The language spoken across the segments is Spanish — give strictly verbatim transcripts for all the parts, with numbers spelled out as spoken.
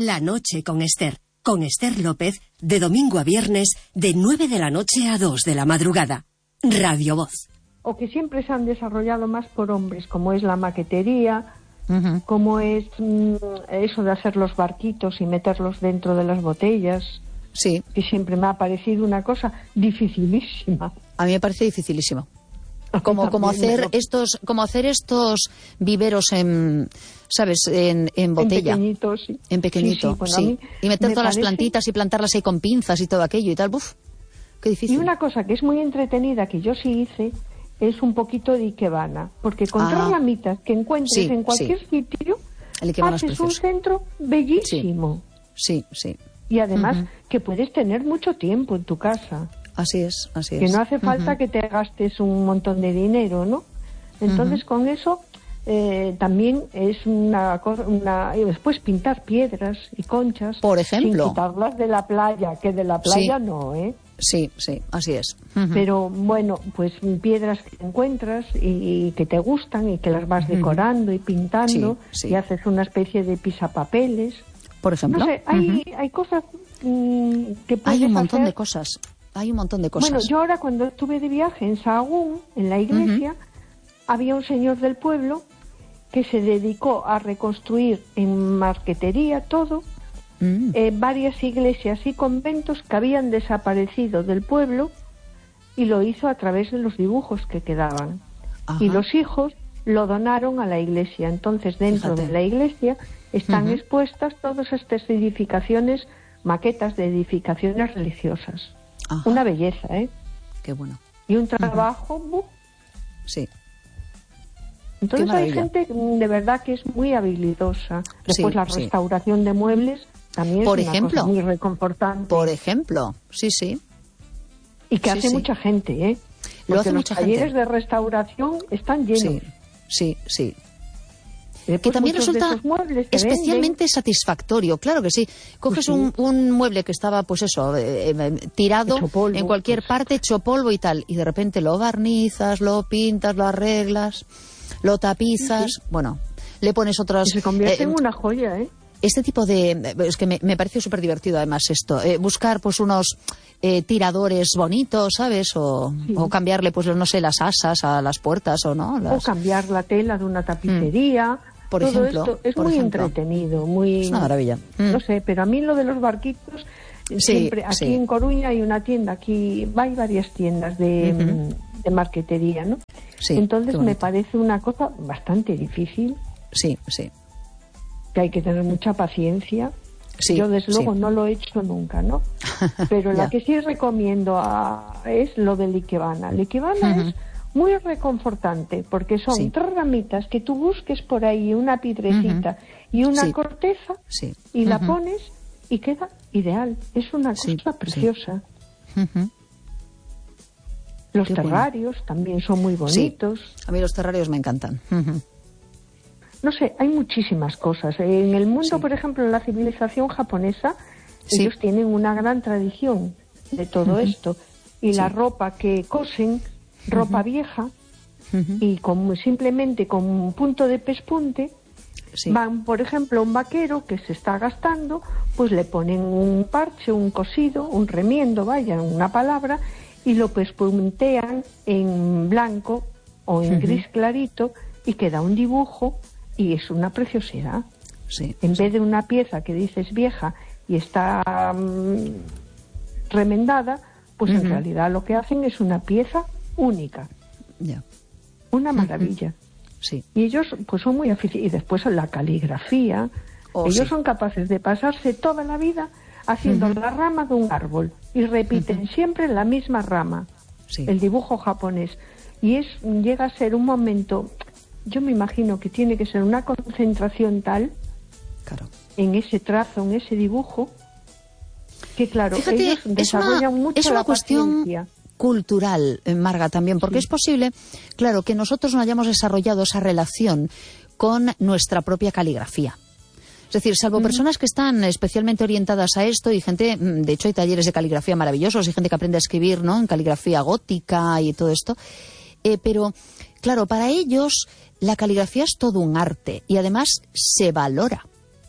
La noche con Esther. Con Esther López, de domingo a viernes, de nueve de la noche a dos de la madrugada. Radio Voz. O que siempre se han desarrollado más por hombres, como es la maquetería, Uh-huh. como es mm, eso de hacer los barquitos y meterlos dentro de las botellas. Sí. Que siempre me ha parecido una cosa dificilísima. A mí me parece dificilísimo. Como, como hacer estos, como hacer estos viveros en, ¿sabes? En, en botella. En pequeñito, sí. En pequeñito, sí. sí, bueno, sí. Y meter todas parece... las plantitas y plantarlas ahí con pinzas y todo aquello y tal. Uf, qué difícil. Y una cosa que es muy entretenida, que yo sí hice, es un poquito de ikebana. Porque con Ah. tres ramitas que encuentres Sí, en cualquier sí. sitio, El ikebana es haces un precioso. centro bellísimo. Sí, sí. Y además Uh-huh. que puedes tener mucho tiempo en tu casa. Así es, así es. Que no hace falta Uh-huh. que te gastes un montón de dinero, ¿no? Entonces Uh-huh. con eso eh, también es una cosa, una... y después pintar piedras y conchas. Por ejemplo. Sin quitarlas de la playa, que de la playa Sí. no, ¿eh? Sí, sí, así es. Uh-huh. Pero bueno, pues piedras que encuentras y, y que te gustan y que las vas decorando y pintando, Sí, sí. y haces una especie de pisapapeles. Por ejemplo. No sé, hay, Uh-huh. hay cosas mm, que puedes Hay un montón hacer. de cosas. Hay un montón de cosas. Bueno, yo ahora cuando estuve de viaje en Sahagún, en la iglesia, había un señor del pueblo que se dedicó a reconstruir en marquetería todo, Mm. eh, varias iglesias y conventos que habían desaparecido del pueblo, y lo hizo a través de los dibujos que quedaban. Ajá. Y los hijos lo donaron a la iglesia. Entonces, dentro Fíjate. de la iglesia están Ujú. expuestas todas estas edificaciones, maquetas de edificaciones religiosas. Ajá. Una belleza, ¿eh? Qué bueno. Y un trabajo... ¡buf! Sí. Entonces Qué hay maravilla. gente mm, de verdad que es muy habilidosa. Después Sí, la sí. restauración de muebles también Por es una ejemplo. cosa muy reconfortante. Por ejemplo. Sí, sí. Y que sí, hace sí. mucha gente, ¿eh? Lo Porque hace los mucha talleres gente. de restauración están llenos. Sí, sí, sí. Y después Que también muchos de resulta esos muebles se especialmente satisfactorio, claro que sí. Coges Pues sí. un, un mueble que estaba, pues eso, eh, eh, tirado Hecho polvo, en cualquier pues. parte, hecho polvo y tal, y de repente lo barnizas, lo pintas, lo arreglas, lo tapizas, Sí, bueno, le pones otros... venden. Se convierte eh, en una joya, ¿eh? Este tipo de... Es que me, me parece súper divertido además esto. Eh, buscar pues unos eh, tiradores bonitos, ¿sabes? O, Sí. o cambiarle, pues no sé, las asas a las puertas o no. O Las... cambiar la tela de una tapicería. Por Todo ejemplo, esto es por muy ejemplo. entretenido, muy... Es una maravilla. Mm. No sé, pero a mí lo de los barquitos, siempre aquí sí. en Coruña hay una tienda, aquí hay varias tiendas de, Ujú. de marquetería, ¿no? Sí, Entonces qué me bonito. parece una cosa bastante difícil, Sí, sí. que hay que tener mucha paciencia. Sí, Yo desde luego sí. no lo he hecho nunca, ¿no? Pero la Ya. que sí recomiendo a- es lo del ikebana. El ikebana Ujú. es muy reconfortante porque son Sí. tres ramitas que tú busques por ahí, una piedrecita y una Sí. corteza, Sí. y la Ujú. pones y queda ideal. Es una Sí, cosa sí. preciosa. Ujú. Los Qué bueno. terrarios también son muy bonitos. Sí. A mí los terrarios me encantan. Ujú. No sé, hay muchísimas cosas. En el mundo, Sí. por ejemplo, en la civilización japonesa, Sí. ellos tienen una gran tradición de todo Ujú. esto. Y Sí. la ropa que cosen, ropa vieja, Ujú. y con, simplemente con un punto de pespunte, Sí. van, por ejemplo, a un vaquero que se está gastando, pues le ponen un parche, un cosido, un remiendo, vaya, una palabra, y lo pespuntean en blanco o en Ujú. gris clarito, y queda un dibujo, y es una preciosidad. Sí. En vez de una pieza que dices vieja y está mm, remendada, pues en Ujú. realidad lo que hacen es una pieza única, Ya. una maravilla. Sí. Y ellos pues son muy aficionados. Y después la caligrafía. Oh, ellos sí. son capaces de pasarse toda la vida haciendo Ujú. la rama de un árbol y repiten siempre la misma rama, Sí. el dibujo japonés. Y es llega a ser un momento, yo me imagino que tiene que ser una concentración tal Claro. en ese trazo, en ese dibujo, que claro, Fíjate, ellos es desarrollan una, mucho es una la cuestión paciencia. cultural, eh, Marga, también, porque Sí. es posible, claro, que nosotros no hayamos desarrollado esa relación con nuestra propia caligrafía. Es decir, salvo Mm. personas que están especialmente orientadas a esto y gente, mm, de hecho hay talleres de caligrafía maravillosos y gente que aprende a escribir, ¿no?, en caligrafía gótica y todo esto, eh, pero claro, para ellos la caligrafía es todo un arte y además se valora.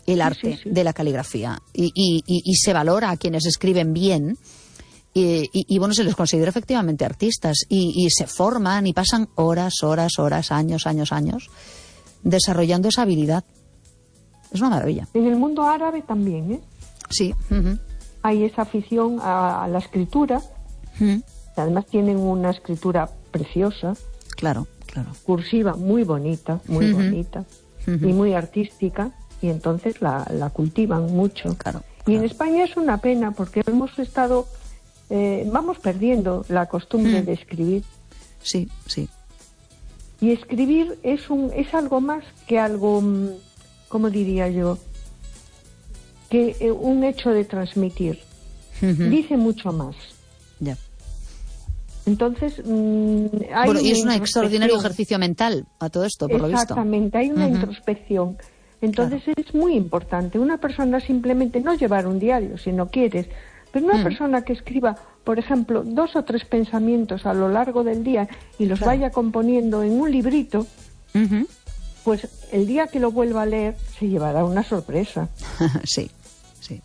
el arte sí, sí. de la caligrafía y, y, y, y se valora a quienes escriben bien y, y, y bueno, se les considera efectivamente artistas y, y se forman y pasan horas, horas, horas, años, años, años desarrollando esa habilidad. Es una maravilla. En el mundo árabe también, ¿eh? Sí. Uh-huh. Hay esa afición a, a la escritura. Uh-huh. Además tienen una escritura preciosa. Claro, claro. Cursiva, muy bonita, muy uh-huh. bonita. Uh-huh. Y muy artística. Y entonces la, la cultivan mucho. Claro, claro. Y en España es una pena porque hemos estado... Eh, vamos perdiendo la costumbre uh-huh. de escribir. Sí, sí. Y escribir es, un, es algo más que algo... ¿Cómo diría yo? Que eh, un hecho de transmitir. Uh-huh. Dice mucho más. Ya. Yeah. Entonces, mmm, hay bueno, y es un extraordinario ejercicio mental a todo esto, por lo visto. Exactamente, hay una uh-huh. introspección. Entonces claro. es muy importante. Una persona simplemente no llevar un diario, si no quieres, pero una uh-huh. persona que escriba, por ejemplo, dos o tres pensamientos a lo largo del día y los claro. vaya componiendo en un librito, uh-huh. pues el día que lo vuelva a leer se llevará una sorpresa. Sí, sí.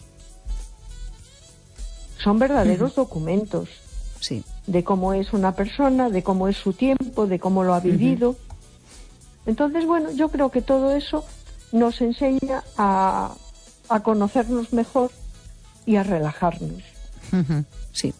Son verdaderos uh-huh. documentos. Sí. De cómo es una persona, de cómo es su tiempo, de cómo lo ha vivido. Uh-huh. Entonces, bueno, yo creo que todo eso nos enseña a, a conocernos mejor y a relajarnos. Uh-huh. Sí.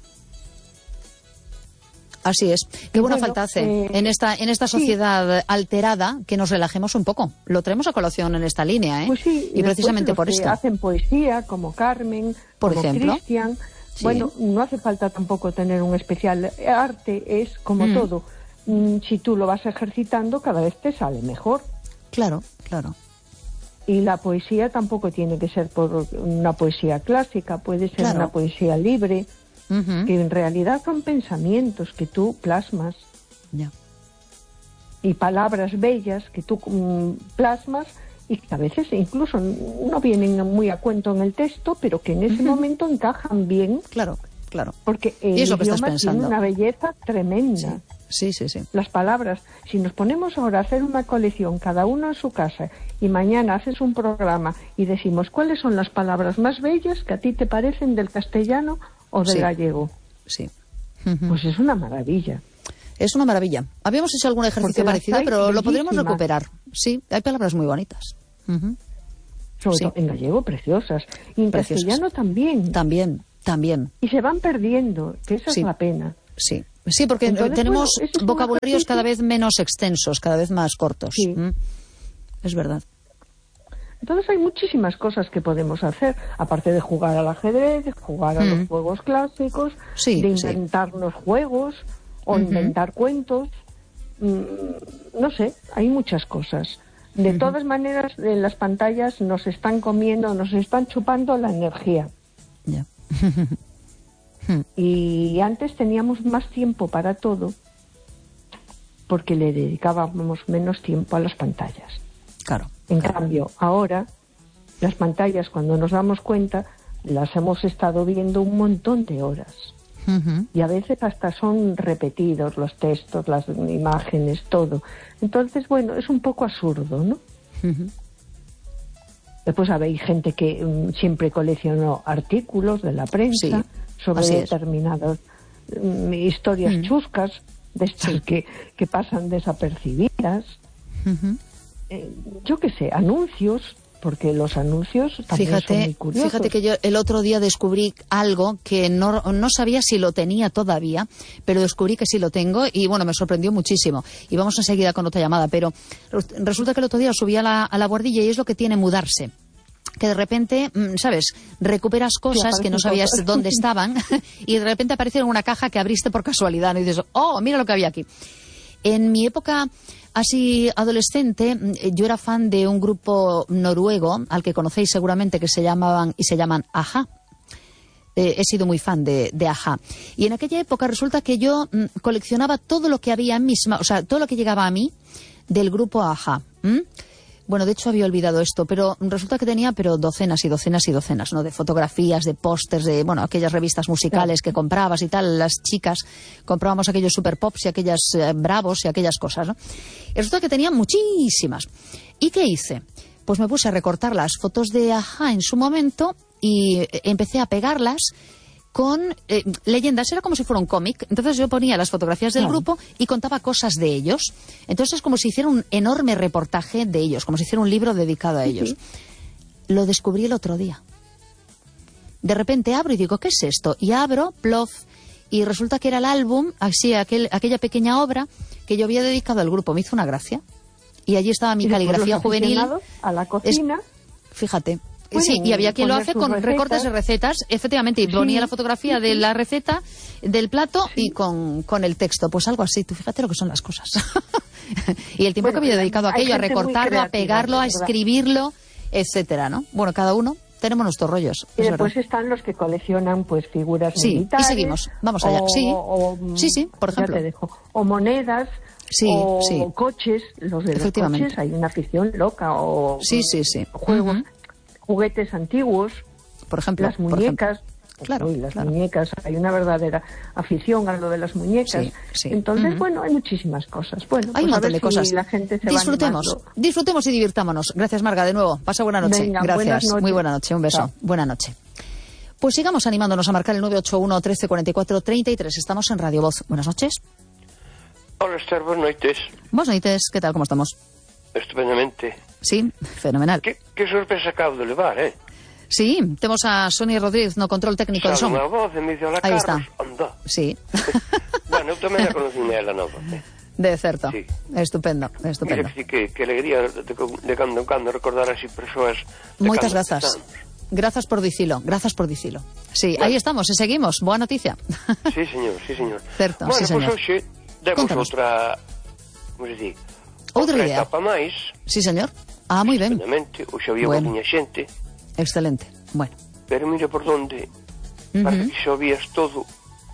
Así es. Qué buena bueno, falta hace eh, en esta en esta sociedad sí. alterada que nos relajemos un poco. Lo traemos a colación en esta línea, ¿eh? Pues sí, y precisamente los por que esto. Hacen poesía, como Carmen, por como ejemplo. Cristian. Sí. Bueno, no hace falta tampoco tener un especial arte, es como mm. todo. Mm, si tú lo vas ejercitando, cada vez te sale mejor. Claro, claro. Y la poesía tampoco tiene que ser por una poesía clásica, puede ser claro. una poesía libre, uh-huh. que en realidad son pensamientos que tú plasmas. Ya. Y palabras bellas que tú um, plasmas y que a veces incluso no vienen muy a cuento en el texto, pero que en ese uh-huh. momento encajan bien. Claro, claro. Porque el es lo que idioma estás pensando. tiene una belleza tremenda. Sí. sí, sí, sí. Las palabras, si nos ponemos ahora a hacer una colección, cada uno en su casa, y mañana haces un programa y decimos cuáles son las palabras más bellas que a ti te parecen del castellano o del sí. gallego. Sí. Uh-huh. Pues es una maravilla. Es una maravilla. Habíamos hecho algún ejercicio parecido, pero lo podremos recuperar. Sí, hay palabras muy bonitas. Uh-huh. Sobre sí. todo en gallego, preciosas. Y en preciosas. Castellano también. También, también. Y se van perdiendo, que esa sí. es la pena. Sí, sí, porque Entonces, tenemos bueno, es vocabularios cada vez menos extensos, cada vez más cortos. Sí. ¿Mm? Es verdad. Entonces hay muchísimas cosas que podemos hacer, aparte de jugar al ajedrez, de jugar a mm. los juegos clásicos, sí, de inventarnos sí. juegos o uh-huh. inventar cuentos. Mm, no sé, hay muchas cosas. De uh-huh. todas maneras, en las pantallas nos están comiendo, nos están chupando la energía. Ya. Y antes teníamos más tiempo para todo porque le dedicábamos menos tiempo a las pantallas. Claro. En claro. cambio, ahora las pantallas, cuando nos damos cuenta, las hemos estado viendo un montón de horas. Uh-huh. Y a veces hasta son repetidos los textos, las imágenes, todo. Entonces, bueno, es un poco absurdo, ¿no? Uh-huh. Después hay gente que um, siempre coleccionó artículos de la prensa sí, sobre determinadas um, historias uh-huh. chuscas, de estas sí. que, que pasan desapercibidas. Uh-huh. Eh, yo qué sé, anuncios, porque los anuncios también fíjate, son muy curiosos. Fíjate que yo el otro día descubrí algo que no, no sabía si lo tenía todavía, pero descubrí que sí lo tengo y bueno, me sorprendió muchísimo. Y vamos enseguida con otra llamada, pero resulta que el otro día subí a la, a la guardilla y es lo que tiene mudarse. Que de repente, ¿sabes? Recuperas cosas que no sabías todo. dónde estaban y de repente aparecen en una caja que abriste por casualidad, ¿no? Y dices, oh, mira lo que había aquí. En mi época así adolescente, yo era fan de un grupo noruego, al que conocéis seguramente, que se llamaban y se llaman a-ha. Eh, he sido muy fan de, de a-ha. Y en aquella época resulta que yo mm, coleccionaba todo lo que había en mis, o sea, todo lo que llegaba a mí del grupo a-ha. ¿Mm? Bueno, de hecho había olvidado esto, pero resulta que tenía pero docenas y docenas y docenas, ¿no? De fotografías, de pósters, de, bueno, aquellas revistas musicales que comprabas y tal, las chicas comprábamos aquellos super pops y aquellas eh, bravos y aquellas cosas, ¿no? Y resulta que tenía muchísimas. ¿Y qué hice? pues me puse a recortar las fotos de A-ha en su momento y empecé a pegarlas con eh, leyendas. Era como si fuera un cómic. Entonces yo ponía las fotografías del grupo y contaba cosas de ellos. Entonces es como si hiciera un enorme reportaje de ellos, como si hiciera un libro dedicado a ellos. Sí. Lo descubrí el otro día. De repente abro y digo, ¿qué es esto? Y abro, plof, y resulta que era el álbum, así, aquel, aquella pequeña obra que yo había dedicado al grupo. Me hizo una gracia. Y allí estaba mi caligrafía juvenil. A la cocina. Es, fíjate. Bueno, sí, y había quien lo hace con recetas. Recortes de recetas, efectivamente, y ponía sí, la fotografía sí, de la receta, del plato sí. y con, con el texto. Pues algo así, tú fíjate lo que son las cosas. Y el tiempo bueno, que había dedicado a aquello, a recortarlo, a pegarlo, a escribirlo, etcétera, ¿no? Bueno, cada uno tenemos nuestros rollos. Y después verdad. Están los que coleccionan pues figuras sí, militares. Sí, y seguimos, vamos allá. O, sí. O, sí, sí, por ejemplo. Ya te dejo. O monedas. Sí, o sí. coches, los de los coches, hay una afición loca. O sí, sí, sí. Juegos. Uh-huh. Juguetes antiguos, por ejemplo, las muñecas, claro, uy, las claro. muñecas, hay una verdadera afición a lo de las muñecas. Sí, sí. Entonces, uh-huh. bueno, hay muchísimas cosas. Bueno, hay pues un montón de si cosas. La gente se disfrutemos, va disfrutemos y divirtámonos. Gracias, Marga, de nuevo. Pasa buena noche. Venga, gracias. Muy buena noche. Un beso. Chao. Buena noche. Pues sigamos animándonos a marcar el nueve ocho uno, trece, cuarenta y cuatro, treinta y tres. Estamos en Radio Voz. Buenas noches. Hola, Esther, buenas noches. Buenas noches, ¿qué tal? ¿Cómo estamos? Estupendamente. Sí, fenomenal. Que, que sorpresa acabo de levar, eh? Sí, temos a Sonia Rodríguez no control técnico de son. Sabe unha voz e me dice, hola, Aí Carlos, está. anda. Sí. Bueno, eu tamén a conocime ela nova, eh? De certo. Sí. Estupendo, estupendo. Mira, que, que alegría de, de cando en cando recordar así persoas de Moitas cando grazas. estamos. Grazas por dicilo, grazas por dicilo. Sí, bueno. Aí estamos, e seguimos. Boa noticia. Sí, señor, sí, señor. Certo, bueno, sí, señor. Bueno, pois hoxe demos Contanos. outra, como se di, outra, outra idea. etapa máis. Sí, señor. Ah, moi ben. Estupendamente, hoxe había bueno. unha xente. Excelente, bueno. Pero mira por donde, uh-huh. parece que xa vías todo,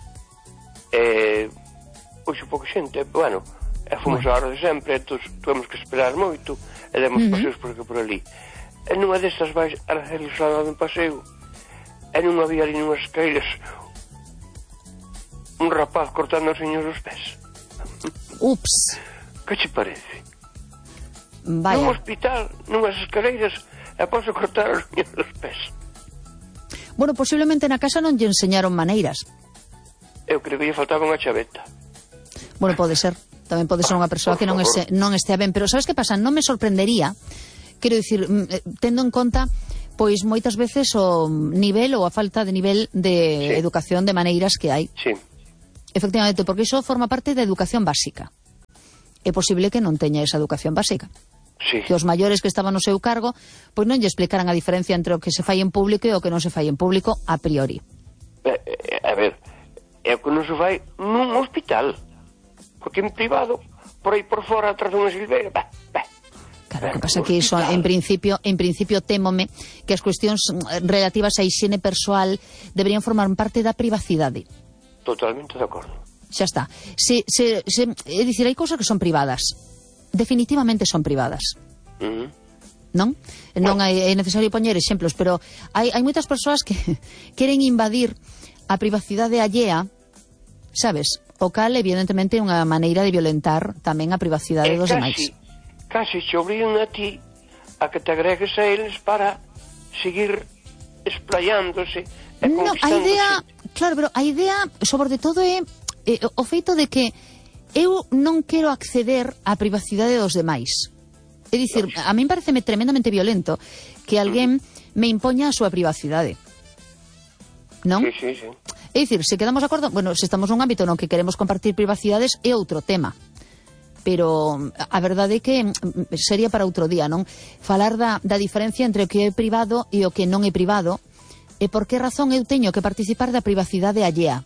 eh, hoxe pouca xente, bueno, e fomos bueno. a hora de sempre, entón tuvemos que esperar moito, e demos uh-huh. paseos por aquí por ali. E nunha destas vais a hacer un paseo, e non había ali nunhas escairas un rapaz cortando os niños os pés. Ups. Que che parece? Vaya. Nun hospital, nunhas escaleiras, e poso cortar os niños os pés. Bueno, posiblemente na casa non lle enseñaron maneiras. Eu creo que lle faltaba unha chaveta. Bueno, pode ser. Tamén pode ser unha persoa que non, este, non estea ben. Pero sabes que pasa? Non me sorprendería, quero dicir, tendo en conta pois moitas veces o nivel ou a falta de nivel de sí. educación de maneiras que hai. Sí. Efectivamente, porque iso forma parte da educación básica. É posible que non teña esa educación básica. Sí. Que os maiores que estaban no seu cargo pois non lle explicaran a diferencia entre o que se fai en público e o que non se fai en público a priori. Eh, eh, a ver, é o que non se fai nun hospital, porque en privado, por aí por fora, atrás dunha silveira, bah, bah. Claro, o que pasa que iso, en principio, en principio témome que as cuestións relativas á hixiene persoal deberían formar parte da privacidade. Totalmente de acordo. Xa está. Se, se, se, é dicir, hai cousas que son privadas. Definitivamente son privadas. Uh-huh. Non? Non Bueno. hai, é necesario poñer exemplos, pero hai, hai moitas persoas que queren invadir a privacidade allea, sabes? O cal, evidentemente, é unha maneira de violentar tamén a privacidade e dos casi, demais. Casi te obrigan a ti a que te agregues a eles para seguir esplayándose e No, a conquistándose. idea, claro, pero a idea, sobre todo, é, é o feito de que eu non quero acceder á privacidade dos demais. É dicir, a min pareceme tremendamente violento que alguén me impoña a súa privacidade. Non? Sí, sí, sí. É dicir, se quedamos de acordo, bueno, se estamos nun ámbito no que queremos compartir privacidades é outro tema. Pero a verdade é que sería para outro día, non? Falar da, da diferencia entre o que é privado e o que non é privado e por que razón eu teño que participar da privacidade allea.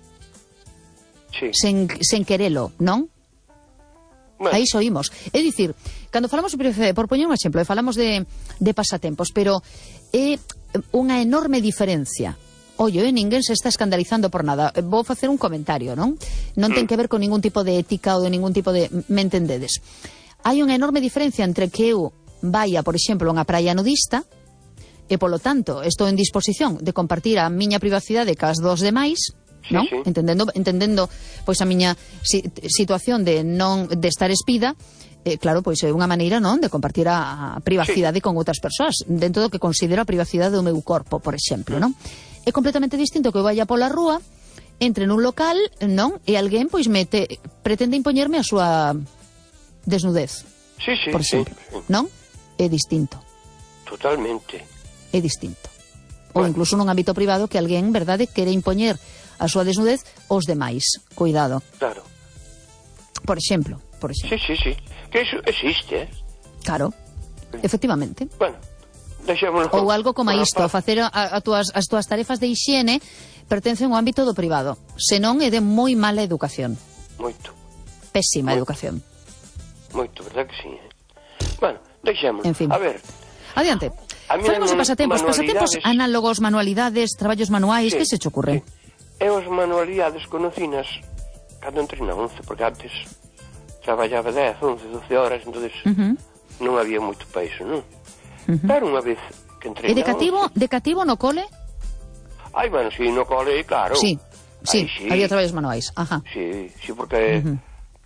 Sí. Sen, sen querelo, non? Bueno. Aí soímos. É dicir, cando falamos de privacidade, por poñer un exemplo, falamos de, de pasatempos, pero é unha enorme diferencia. Ollo, eh, ninguén se está escandalizando por nada. Vou facer un comentario, non? Non ten que ver con ningún tipo de ética ou de ningún tipo de... Me entendedes? Hai unha enorme diferencia entre que eu vaya, por exemplo, a unha praia nudista e, polo tanto, estou en disposición de compartir a miña privacidade cas dos demais, sí, non? Sí. Entendendo, entendendo pois a miña si, situación de non de estar espida Eh, claro, pois é unha maneira, non, de compartir a, a privacidade sí. con outras persoas, dentro do que considero a privacidade do meu corpo, por exemplo, non? É completamente distinto que eu vaya pola rúa, entre nun local, non, e alguén pois mete, pretende impoñerme a súa desnudez. Sí, sí, por exemplo, sí. non? É distinto. Totalmente. É distinto. Ou bueno. incluso nun ámbito privado que alguén, verdade, quere impoñer a súa desnudez aos demais. Cuidado. Claro. Por exemplo, por exemplo. Sí, sí, sí. Que iso existe, eh? Claro, efectivamente. Bueno, deixémoslo. Ou algo como isto, a facer a, a tuas, as túas tarefas de hixiene pertencen ao ámbito do privado. Senón é de moi mala educación. Moito. Pésima Moito. educación. Moito, verdad que sí, eh? Bueno, deixémoslo. En fin. A ver. Adiante. Falemos de pasatempos, pasatempos análogos, manualidades, traballos manuais, sí, que se che ocurre? Sí. Eu as manualidades conocinas cando entrei na once, porque antes traballaba dez, once, doce horas, entonces uh -huh. non había moito pa iso, non? Uh -huh. Pero unha vez que entrei e de cativo, once... de cativo no cole? Ai, bueno, si, sí, no cole, claro. Sí, sí, sí. había traballos manuais, ajá. Sí, sí, porque uh -huh.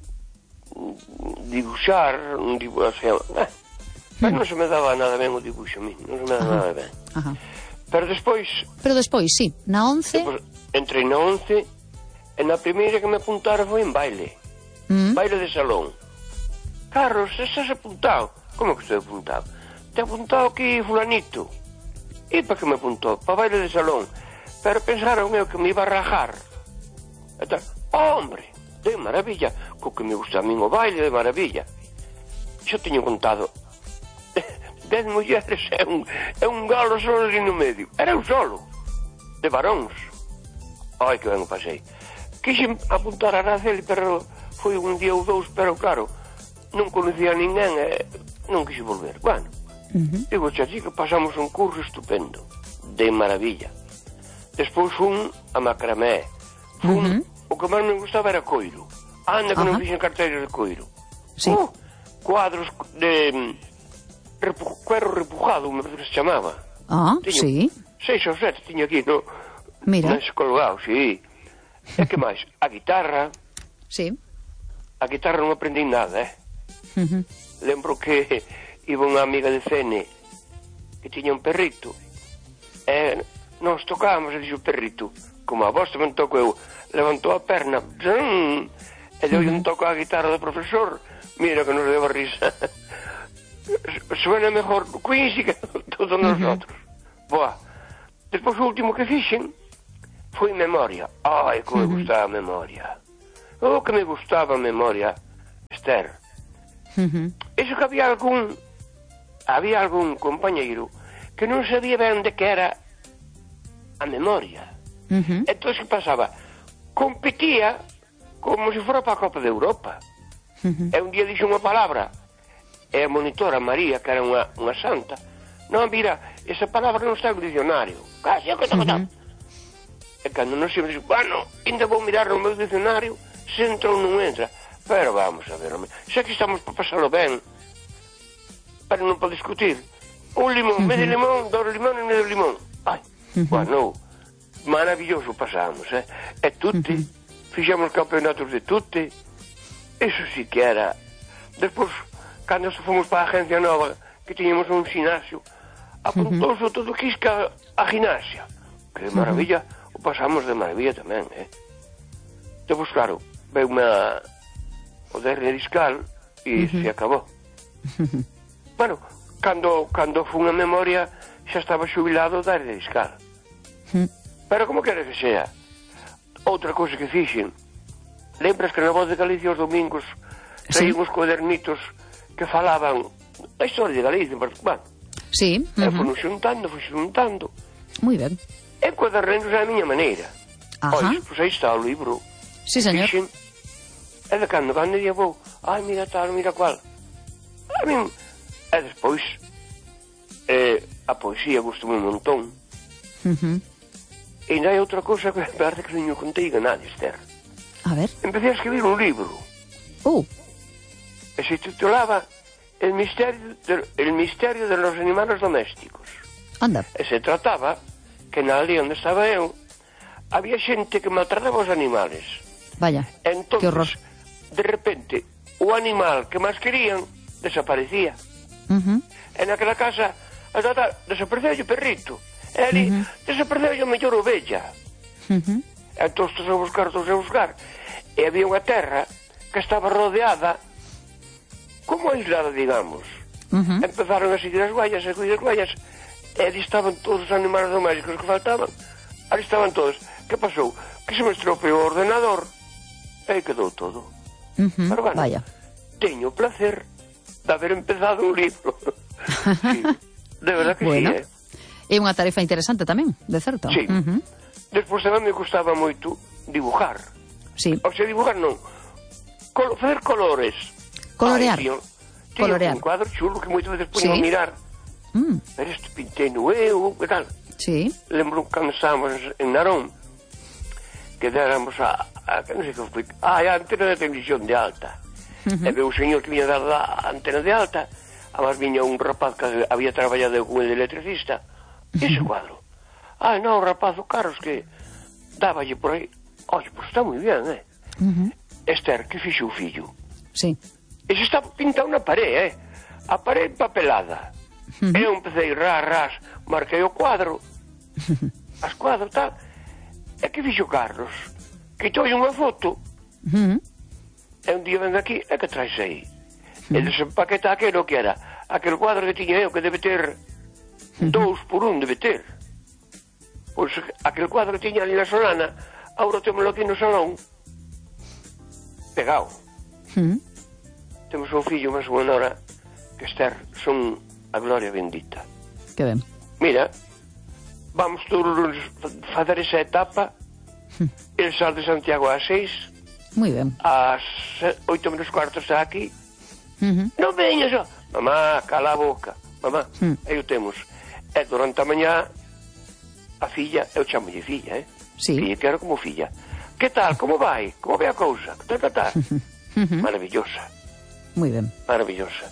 dibuixar, dibuixar, o sea, eh, pero non se me daba nada ben o dibuixo, a mí, non se me daba ajá. nada ben. Ajá. Pero despois... Pero despois, sí, na once... Despois, entrei na once, e na primeira que me apuntara foi en baile. Mm. Baile de salón. Carlos, estás apuntado? Como que estou apuntado? Te ha apuntado aquí fulanito. E para que me apuntou? Para baile de salón. Pero pensaron eu que me iba a rajar. E tal, oh, hombre, de maravilla. Co que me gusta a min o baile, de maravilla. Xo teño contado dez mulleres e un, e un galo solo ali no medio. Era eu solo. De varóns. Ai, que ben o pasei. Quixen apuntar a Araceli, pero foi un día ou dous, pero claro, non conocía a ninguén e non quixo volver. Bueno, uh -huh. digo, xa, que pasamos un curso estupendo, de maravilla. Despois fun a macramé. Fun, uh -huh. o que máis me gustaba era coiro. Anda que uh -huh. non fixen carteles de coiro. Sí. Uh, cuadros de repu, cuero repujado, me parece que se chamaba. Ah, tiño sí. Seis ou sete tiña aquí, no? Mira. Non se colgado, sí. E que máis? A guitarra. Sí. A guitarra non aprendí nada, eh? Uh -huh. Lembro que iba unha amiga de Cene que tiña un perrito e nos tocábamos e dixo o perrito, como a vos tamén toco eu, levantou a perna zzzz, e deu uh -huh. un toco á guitarra do profesor. Mira que nos deu a risa. Suena mejor Quincy que todos nosotros. Uh -huh. Boa. Despois o último que fixen foi memoria. Ai, como uh -huh. me gustaba a memoria. Oh, que me gustaba a memoria, Esther. Uh -huh. Eso que había algún había algún compañeiro que non sabía ben de que era a memoria. Uh -huh. Entón, que pasaba? Competía como se fora para a Copa de Europa. Uh -huh. E un día dixo unha palabra e a monitora María, que era unha, unha santa, non, mira, esa palabra non está no dicionario. Casi, que está, uh -huh. E cando non se me dixo, bueno, ainda vou mirar no meu dicionario se entra ou non entra. Pero vamos a ver, xa que estamos para pasalo ben, pero non para discutir. Un limón, uh -huh. medio limón, dos limón e medio limón. Ai, uh -huh. bueno, maravilloso pasamos, eh? E tutte, uh -huh. fixemos campeonatos de tutte, eso sí que era. Despois, cando fomos para a agencia nova, que tiñamos un ginasio, apuntouse uh -huh. todo quisca a gimnasia. Que maravilla, uh -huh. o pasamos de maravilla tamén, eh? Depois, claro, veume a o de hernia discal e uh -huh. se acabou. Uh -huh. Bueno, cando, cando fun a memoria xa estaba xubilado da hernia discal. Uh -huh. Pero como quere que sea? Outra cousa que fixen, lembras que na Voz de Galicia os domingos traían uns cuadernitos que falaban a historia de Galicia, bueno, sí, uh -huh. e foron xuntando, foi xuntando. Moi ben. E cuadernenos a miña maneira. Ajá. Pois, pois aí está o libro. Sí, señor. Fixen, e de cando cando día vou, ai, mira tal, mira cual. A min, e despois, eh, a poesía gustoume un montón. Uh -huh. E ainda hai outra cousa que me parece que non me contei a nadie, Esther. A ver. Empecé a escribir un libro. Uh. E se titulaba El misterio de, El misterio de los animales domésticos. Anda. E se trataba que na aldea onde estaba eu había xente que maltrataba os animales. Vaya, entonces, que horror. De repente, o animal que máis querían desaparecía. Uh-huh. E naquela casa a tata desapareceu o perrito, e ali uh-huh. desapareceu a mellor ovella. Uh-huh. E todos a buscar, todos a buscar, e había unha terra que estaba rodeada como aislada, digamos. Uh-huh. Empezaron a seguir as guayas, a seguir as guayas, e ali estaban todos os animais domésticos que faltaban, ali estaban todos. Que pasou? Que se me estropeou o ordenador e quedou todo. Uh-huh. Pero bueno, vaya, teño o placer de haber empezado un libro. Sí, de verdad que bueno, sí, eh? É unha tarefa interesante tamén, de certo. Sí. Uh-huh. Despois tamén me gustaba moito dibujar. Sí. O sea, dibujar non, Col facer colores. Colorear. Ai, tío, tío, Colorear. un cuadro chulo que moitas veces Sí. poño a mirar. Mm. Pero isto pintei no eu, que tal? Sí. Lembro cando estábamos en Narón, que déramos a, a que non sei que foi, a, a antena de televisión de alta. Uh-huh. E veo un señor que viña dar a antena de alta, además viña un rapaz que había traballado con el electricista. E ese cuadro? Ah, non, o rapaz, o Carlos, que dáballe por aí. Oye, pues está moi bien, eh? Uh-huh. Esther, que fixo o fillo? Sí. Ese está pintado na parede, eh? A parede papelada. Uh-huh. Eu empecé ras, ras, marquei o cuadro, as cuadros, tal. E que fixo Carlos? Quitou unha foto, Uh-huh. e un día ven aquí, e que traes aí? Uh-huh. E desempaqueta aquelo que era, aquel cuadro que tiña eu, que debe ter uh-huh. dous por un, debe ter. Pois aquel cuadro que tiña ali na Solana, agora temos aquí no salón, pegado. Uh-huh. Temos un fillo, máis unha nora, que Esther, son a gloria bendita. Que ben. Mira, vamos todos fazer esa etapa, el sal de Santiago ás seis, Moi ben. ás oito menos cuarto está aquí. Uh-huh. Non veña só. Mamá, cala a boca. Mamá, Uh-huh. aí o temos. E durante a mañá, a filla, eu chamolle filla, eh? Sí. Filla, quero como filla. Que tal, como vai? Como vai a cousa? Ta, ta, ta. Uh-huh. Maravillosa, Moi ben. maravillosa.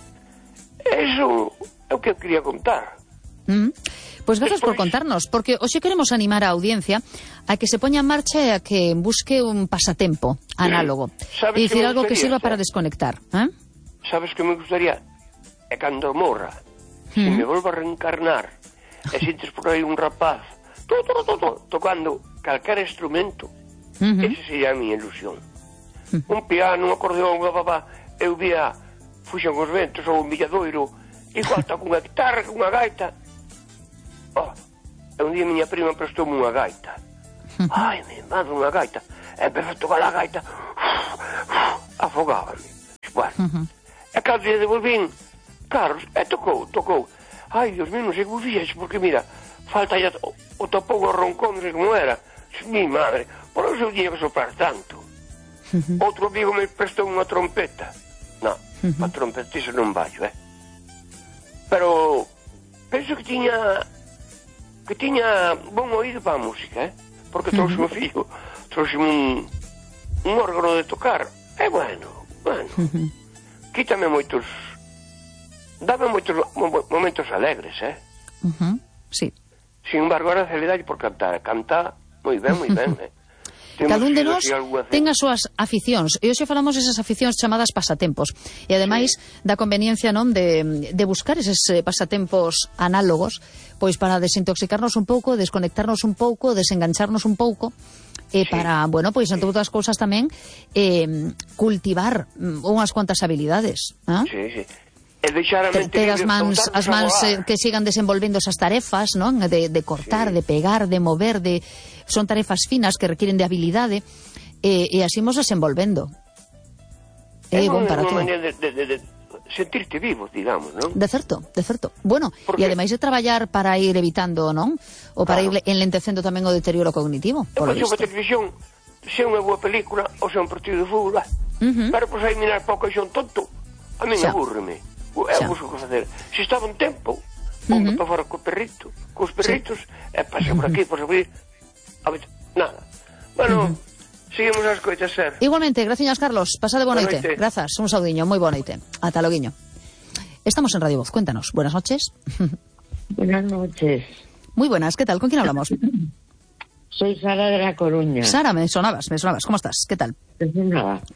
Eso é o que eu quería contar. Mm. Pois grazas por Despois- contarnos, porque hoxe queremos animar a audiencia a que se poña en marcha e a que busque un pasatempo análogo. Sabes E que dicir me algo que gustaría, sirva para Esther? desconectar. ¿Eh? Sabes que me gustaría? É cando morra, se Mm. me volva a reencarnar, e sintes por aí un rapaz to, to, to, to, tocando calquer instrumento, Uh-huh. ese sería a miña ilusión. Un piano, un acordeón, unha babá, eu vía fuxan os ventos ou un villadoiro, igual está cunha guitarra, cunha gaita. Oh, e un día miña prima prestoume unha gaita. Ai, mi madre, unha gaita. E empezou a tocar a gaita, afogábame. Bueno, Uh-huh. e cando lle devolvín, Carlos, e tocou, tocou. Ai, Dios mío, non sei como fixexe, porque mira, falta ya o, o topou o roncón, non sei como era. Mi madre, por eso eu tiña que soprar tanto. Uh-huh. Outro amigo me prestou unha trompeta. Non, Uh-huh. pa trompetista non vallo, eh. Pero penso que tiña que tiña bon oído para a música, eh. Porque trouxe Uh-huh. o fillo, trouxe un un órgano de tocar. É bueno, bueno. Uh-huh. Quítame moitos, dame moitos mo- momentos alegres, eh. Uh-huh. Sí. Sin embargo, ahora se le dá por cantar. Canta moi ben, moi ben, eh. Temos Cada un de sido nós así algunha vez. ten as súas aficións. E hoxe falamos desas aficións chamadas pasatempos. E ademais da conveniencia, non, de, de buscar eses eh, pasatempos análogos, pois para desintoxicarnos un pouco, desconectarnos un pouco, desengancharnos un pouco, e Sí. para, bueno, pois entre outras cousas tamén eh, cultivar mm, unhas cuantas habilidades, ah? Sí, sí. E deixar a ter, mente ter as libre, mans, botarnos as a mans voar. eh, que sigan desenvolvendo esas tarefas, non? De, de cortar, Sí. de pegar, de mover, de son tarefas finas que requieren de habilidade, e, e así imos desenvolvendo. É É bon unha- para unha todo. maneira de, de, de, de sentirte vivo, digamos, non? De certo, de certo. Bueno, Porque- e ademais de traballar para ir evitando, non? O para Claro. ir enlentecendo tamén o deterioro cognitivo, Eu polo penso visto. que a televisión, se é unha boa película ou se é un partido de fútbol, bah. Ujú. Pero pois aí mirar pouco e son tonto. A min Xa. abúrreme. Eu Xa. busco que facer. Se estaba un tempo, pongo Ujú. para fora co perrito, cos perritos, e pase por aquí, por aquí. A ver, nada. Bueno, seguimos as coitas, ser. Igualmente, graciñas, Carlos. Pasade boa Boa noite. noite. Grazas, un saudiño, moi boa noite. Ata loguiño. Estamos en Radio Voz, cuéntanos. Buenas noches. Buenas noches. Muy buenas, ¿qué tal? ¿Con quién hablamos? Soy Sara de La Coruña. Sara, me sonabas, me sonabas. ¿Cómo estás? ¿Qué tal? Pues nada.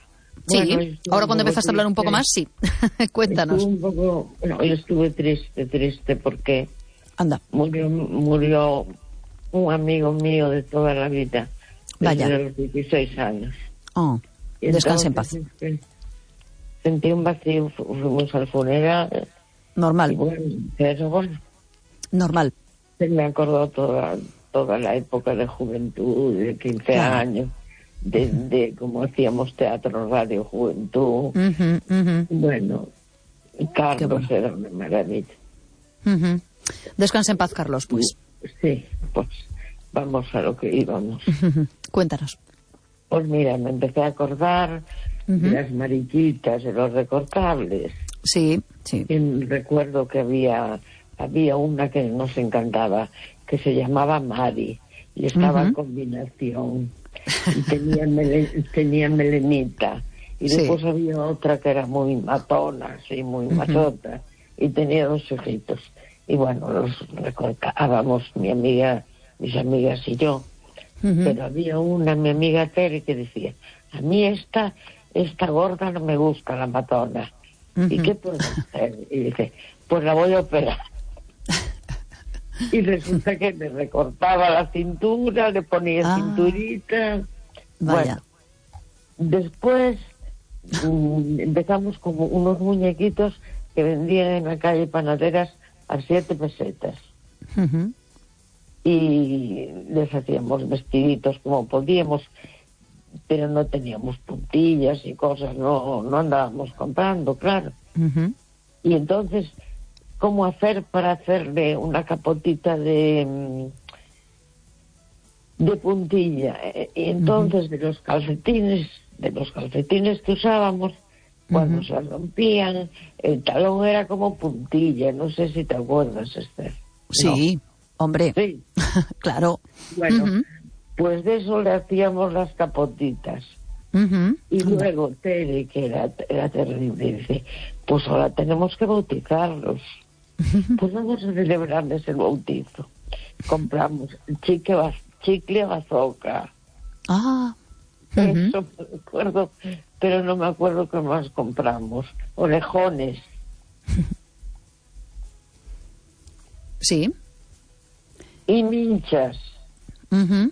Sí, Bueno, ahora cuando empezaste a hablar un poco triste. más, sí. Cuéntanos. Estuve un poco, no, yo estuve triste, triste porque Anda. murió, murió un amigo mío de toda la vida, Vaya. desde los dieciséis años. Oh, Y descanse en paz. entonces, este, sentí un vacío, fu- fuimos al funeral y Normal, bueno, pero bueno, normal. se me acordó toda, toda la época de juventud, de quince Claro. años, de, de cómo hacíamos teatro, radio, juventud. Ujú, ujú, Bueno, Carlos bueno. era una maravilla. ujú. Descanse en paz, Carlos, pues. Sí, pues vamos a lo que íbamos. Ujú. Cuéntanos. Pues mira, me empecé a acordar Ujú. de las mariquitas, de los recortables. Sí, sí. Y recuerdo que había, había una que nos encantaba, que se llamaba Mari, y estaba en Ujú. combinación, y tenía, mele- tenía melenita. Y Sí. después había otra que era muy matona, así, muy machota, y tenía dos hijitos. Y bueno, los recortábamos, mi amiga, mis amigas y yo. Ujú. Pero había una, mi amiga Tere, que decía, a mí esta, esta gorda no me gusta, la matona. ¿Y Ujú. qué puedo hacer? Y dice, pues la voy a operar. Y resulta que le recortaba la cintura, le ponía Ah. cinturita. Vaya. Bueno, después mm, empezamos como unos muñequitos que vendían en la calle Panaderas a siete pesetas. Ujú. Y les hacíamos vestiditos como podíamos, pero no teníamos puntillas y cosas, no, no andábamos comprando, claro. Ujú. Y entonces, ¿cómo hacer para hacerle una capotita de, mm, de puntilla? Eh, Y entonces de los calcetines, de los calcetines que usábamos, cuando Ujú. se rompían, el talón era como puntilla, no sé si te acuerdas, Esther. Sí, hombre. No. Sí. Claro. Bueno, Ujú. pues de eso le hacíamos las capotitas. Ujú. Y luego Tere, que era, era terrible, dice, pues ahora tenemos que bautizarlos. Pues vamos a celebrarles el bautizo. Compramos chicle, baz- chicle bazooka. Ah. Ujú. Eso me acuerdo, pero no me acuerdo qué más compramos. Orejones. Sí. Y minchas. Ujú.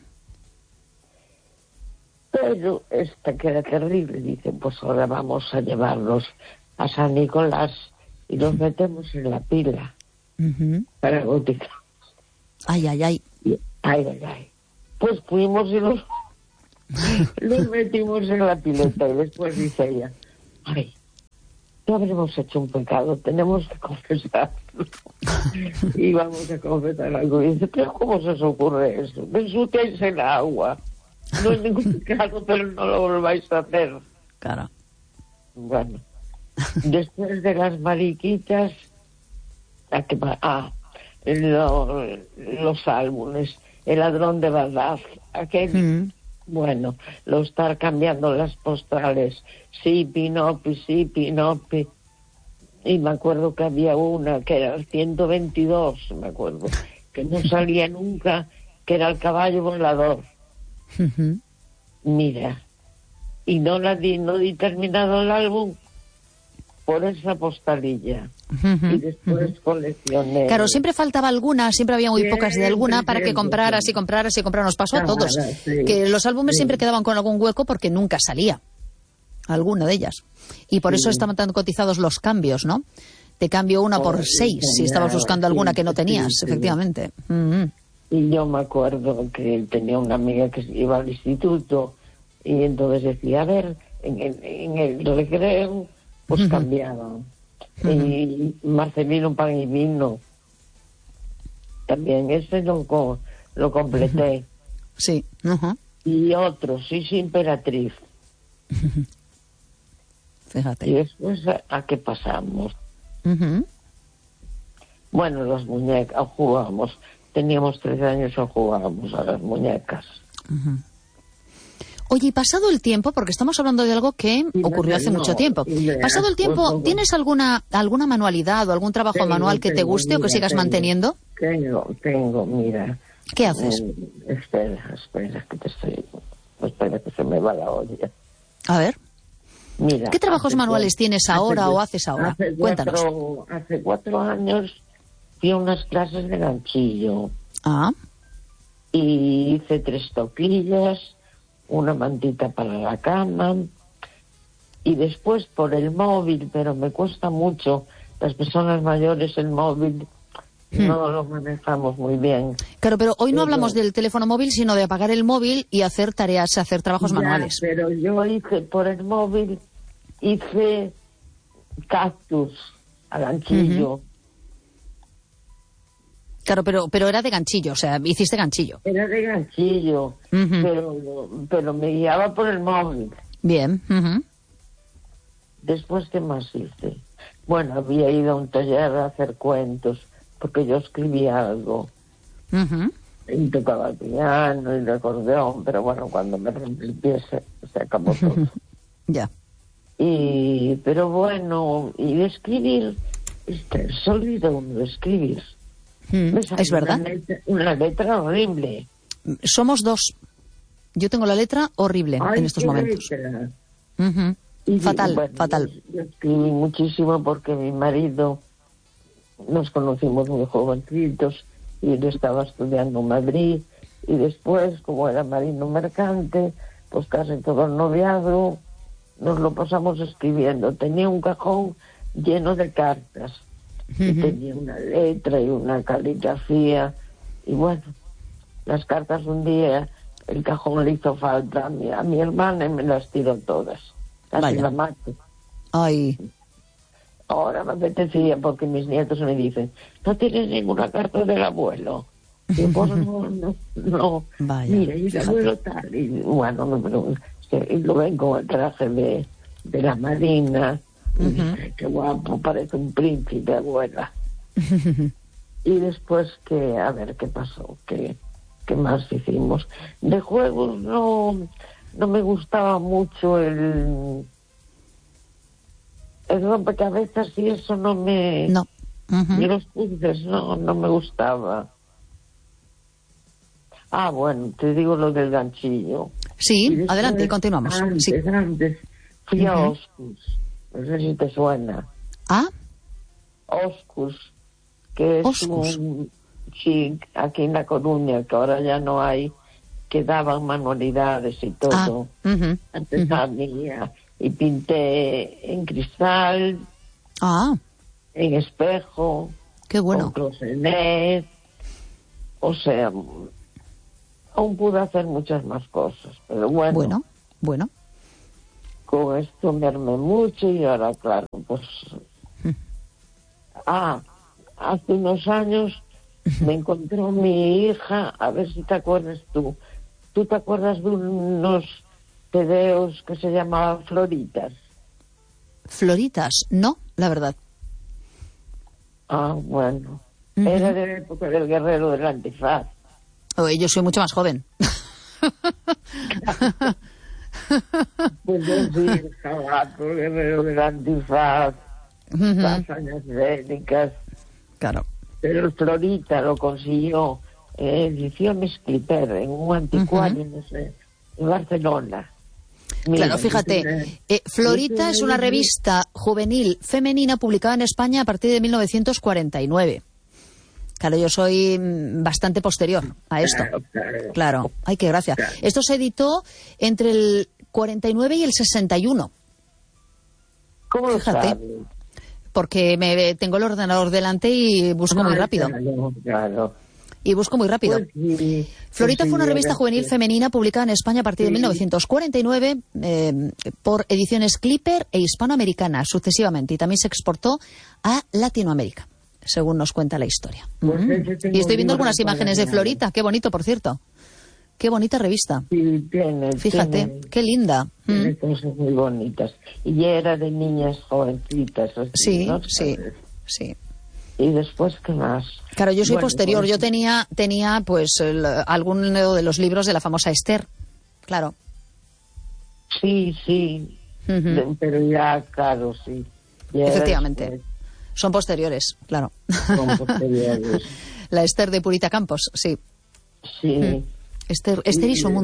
Pero esta que era terrible, dice, pues ahora vamos a llevarlos a San Nicolás y los metemos en la pila Ujú. para bautizar. Ay, ay, ay. Y, ay, ay, ay. Pues fuimos y los, los metimos en la pileta y después dice ella, ay, no habremos hecho un pecado, tenemos que confesarlo. Y vamos a confesar algo. Y dice, pero ¿cómo se os ocurre eso? Ensuciáis el agua. No es ningún pecado, pero no lo volváis a hacer. Claro. Bueno, después de las mariquitas, ¿a qué pa- ah, lo- los álbumes, el ladrón de verdad, aquel, Mm. bueno, lo estar cambiando las postales, sí, Pinopi, sí, Pinopi, y me acuerdo que había una que era el ciento veintidós, me acuerdo, que no salía nunca, que era el caballo volador. Ujú. Mira, y no la di, no di terminado el álbum por esa postalilla. Ujú. Y después coleccioné. Claro, siempre faltaba alguna, siempre había muy Siempre, pocas de alguna para que siempre, compraras y siempre. compraras y compraras. Nos pasó a Claro, todos. sí. Que los álbumes Sí. siempre quedaban con algún hueco porque nunca salía alguna de ellas. Y por eso Sí. estaban tan cotizados los cambios, ¿no? Te cambio una por Oh, seis si genial, estabas buscando alguna sí, que no sí, tenías, sí. efectivamente. Ujú. Y yo me acuerdo que tenía una amiga que iba al instituto y entonces decía, a ver, en el, en el recreo, pues Ujú. cambiaban. Y Marcelino Pan y Vino, también ese lo, co- lo completé. Sí. Ujú. Y otros, sí, sí, Imperatriz. Fíjate. Y después, ¿a, a qué pasamos? Ujú. Bueno, los muñecas, jugábamos. Teníamos trece años y jugábamos a las muñecas. Oye, y pasado el tiempo, porque estamos hablando de algo que Y ocurrió hace no, mucho tiempo. y de- Pasado el tiempo, por- ¿tienes alguna alguna manualidad o algún trabajo Tengo, manual que te tengo, guste o que mira, sigas tengo, manteniendo? Tengo, tengo, mira. ¿Qué haces? Mm, espera, espera, que te estoy... Espera, que se me va la olla. A ver. Mira, ¿Qué trabajos manuales cuatro, tienes ahora hace, o haces ahora? Hace Cuéntanos. cuatro, hace cuatro años fui a unas clases de ganchillo. Ah, Y hice tres toquillas, una mantita para la cama. Y después por el móvil, pero me cuesta mucho. Las personas mayores el móvil Hmm. no lo manejamos muy bien. claro, pero hoy no Pero- hablamos del teléfono móvil, sino de apagar el móvil y hacer tareas, hacer trabajos Ya, manuales. pero yo hice por el móvil, hice cactus a ganchillo. Claro, pero, pero era de ganchillo, o sea, hiciste ganchillo. Era de ganchillo, Ujú. pero, pero me guiaba por el móvil. Bien. ujú. Después, ¿qué más hice? Bueno, había ido a un taller a hacer cuentos, porque yo escribía algo. Ujú. Y tocaba el piano y el acordeón, pero bueno, cuando me rompí el pie se, se acabó todo. Ya. Y, pero bueno, y de escribir, este, se olvida uno de escribir. Mm, Me salió es verdad. Una letra, una letra horrible. Somos dos. Yo tengo la letra horrible Ay, en estos qué momentos. letra. Ujú. Y, Fatal, bueno, fatal. Yo, yo escribí muchísimo porque mi marido, nos conocimos muy jovencitos y él estaba estudiando en Madrid, y después, como era marino mercante, pues casi todo el noviazgo nos lo pasamos escribiendo. Tenía un cajón lleno de cartas y Ujú. tenía una letra y una caligrafía, y bueno, las cartas un día el cajón le hizo falta a mi, a mi hermana y me las tiró todas, casi Vaya. la mato. Ay, Ahora me apetecía porque mis nietos me dicen, ¿no tienes ninguna carta del abuelo? Y yo, pues no, no, no. Vaya, Mira, y el fíjate. abuelo tal. Y bueno, me preguntan, y lo ven con el traje de, de la marina. Y dice, qué guapo, parece un príncipe, abuela. Y después que, a ver, ¿qué pasó? ¿Qué, qué más hicimos? De juegos no, no me gustaba mucho el... El rompecabezas y eso no me... no. Ujú. Y los puzzles no, no me gustaba. Ah, bueno, te digo lo del ganchillo. Y Sí, después, adelante, continuamos. Antes, Sí. antes, fui a Ujú. Oscus. No sé si te suena. Ah, Oscus, que es Oscus. un chic aquí en La Coruña, que ahora ya no hay, que daban manualidades y ah. todo. ujú. Artesanía. Y pinté en cristal, Ah, en espejo, qué bueno. con closenet. O sea, aún pude hacer muchas más cosas, pero bueno, Bueno, bueno. con esto me armé mucho y ahora, claro, pues... Ah, hace unos años me encontró mi hija, a ver si te acuerdas tú. ¿Tú te acuerdas de unos tebeos que se llamaban Floritas? Floritas, no, la verdad. Ah, bueno. Ujú. Era de la época del guerrero del antifaz. Oh, yo soy mucho más joven. Pues yo sí, el jabato, el guerrero del antifaz, Ujú. las hazañas bélicas. Claro. Pero el Florita lo consiguió eh, ediciones Clipper en un anticuario, no sé, en Barcelona. Mira, Claro, fíjate, dice- eh, Florita dice- es una revista juvenil femenina publicada en España a partir de mil novecientos cuarenta y nueve. Claro, yo soy mm, bastante posterior a esto. Claro, claro. Claro, ay, qué gracia. Claro. Esto se editó entre el cuarenta y nueve y el sesenta y uno, ¿Cómo lo fíjate. sabes? porque me tengo el ordenador delante y busco muy Ay, rápido. Claro, claro. Y busco muy rápido. Pues sí, Florita pues fue una sí, revista era- juvenil femenina publicada en España a partir de Sí. mil novecientos cuarenta y nueve eh, por ediciones Clipper e Hispanoamericana sucesivamente, y también se exportó a Latinoamérica, según nos cuenta la historia. Pues Mm. ese tengo Y estoy viendo libro algunas imágenes de para leer. Florita, qué bonito, por cierto. Qué bonita revista. Sí, tiene, Fíjate, tiene- qué linda. tiene Mm. cosas muy bonitas. Y era de niñas jovencitas. así, Sí, ¿no? sí, ¿Sabes? sí. Y después, ¿qué más? Claro, yo soy Bueno, posterior. pues- Yo tenía, tenía pues, el- alguno de los libros de la famosa Esther. Claro. Sí, sí. Ujú. De- pero ya, claro, sí. Ya era Efectivamente. después, Son posteriores, claro. con posteriores. La Esther de Purita Campos, sí. Sí. Esther, Esther y su mundo.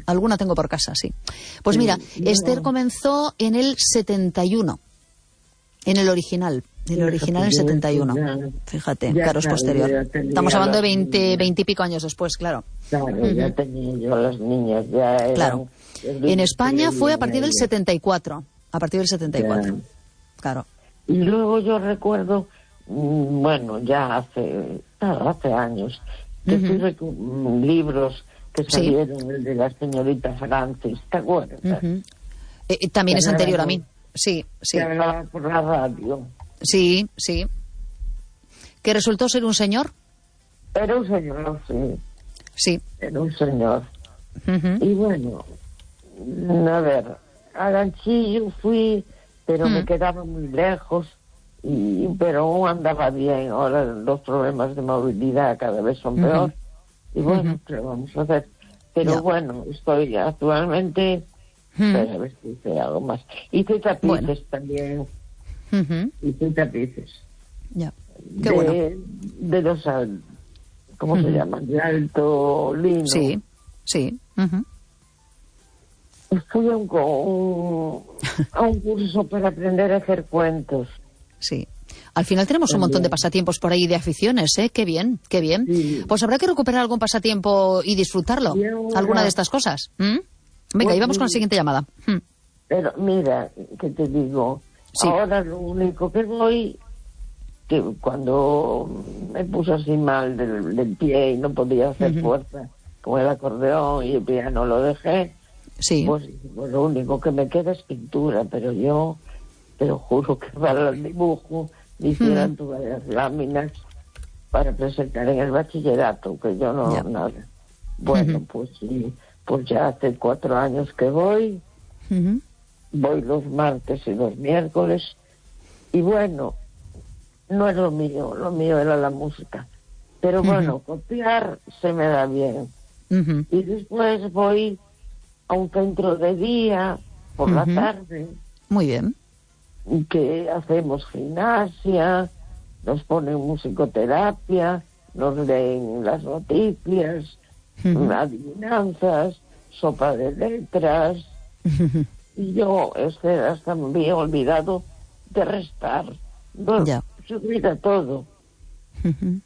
alguna tengo por casa, sí. Pues mira, Sí, no. Esther comenzó en el setenta y uno, en el original. El original en el setenta y uno. Fíjate, Ya, claro, es claro, posterior. ya tenía Estamos hablando de las veinte, niñas. veinte y pico años después, claro. Claro, Ujú. ya tenía yo las niñas, ya eran... Claro. En España fue a partir del setenta. setenta y cuatro. A partir del setenta y cuatro. Ya. Claro. Y luego yo recuerdo, mm, bueno, ya hace, claro, hace años, que Ujú. fui recu- mm, libros que Sí. salieron, el de la señorita Francis, ¿te acuerdas? Ujú. Eh, eh, también Que es anterior a hablaba- mí. Sí, sí. Que hablaba por la radio. Sí, sí. ¿Que resultó ser un señor? Era un señor, sí, Sí. era un señor. Ujú. Y bueno, mm, a ver, a Ganchillo fui, pero me Mm. quedaba muy lejos, y pero aún andaba bien. Ahora los problemas de movilidad cada vez son Ujú. peor. Y bueno, Ujú. ¿qué vamos a hacer? Pero Ya. bueno, estoy actualmente... Mm. Pero a ver si hice algo más. Hice tapices Bueno. también, Ujú. hice tapices. Ya. Qué de, bueno. de los... al- ¿Cómo se Ujú. llaman? De alto lino. Sí, sí. Ujú. Fui a un, co- un- a un curso para aprender a hacer cuentos. Sí. Al final tenemos un montón de pasatiempos por ahí de aficiones, ¿eh? Qué bien, qué bien. Sí. Pues habrá que recuperar algún pasatiempo y disfrutarlo. Y ahora- Alguna de estas cosas. ¿Mm? Venga, Pues y vamos con la sí. siguiente llamada. Mm. Pero mira, que te digo, Sí. ahora lo único que voy, que cuando me puse así mal del, del pie y no podía hacer Ujú. fuerza con el acordeón y el piano lo dejé, Sí. pues, pues lo único que me queda es pintura, pero yo te lo juro que para el dibujo me hicieran todas las láminas para presentar en el bachillerato, que yo no, Ya. nada. Bueno, Ujú. pues sí, pues ya hace cuatro años que voy, Ujú. voy los martes y los miércoles, y bueno, no es lo mío, lo mío era la música, pero bueno, copiar se me da bien. Ujú. Y después voy a un centro de día por la Ujú. tarde, Muy bien. que hacemos gimnasia, nos ponen musicoterapia, nos leen las noticias, Ujú. adivinanzas, sopa de letras. Ujú. Y yo es que hasta me había olvidado de restar. No, Ya. se olvida todo. Ujú.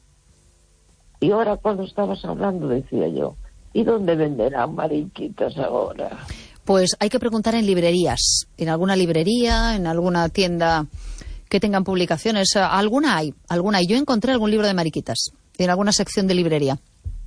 Y ahora cuando estabas hablando decía yo, ¿y dónde venderán mariquitas ahora? Pues hay que preguntar en librerías, en alguna librería, en alguna tienda que tengan publicaciones. Alguna hay, alguna hay. Yo encontré algún libro de mariquitas en alguna sección de librería.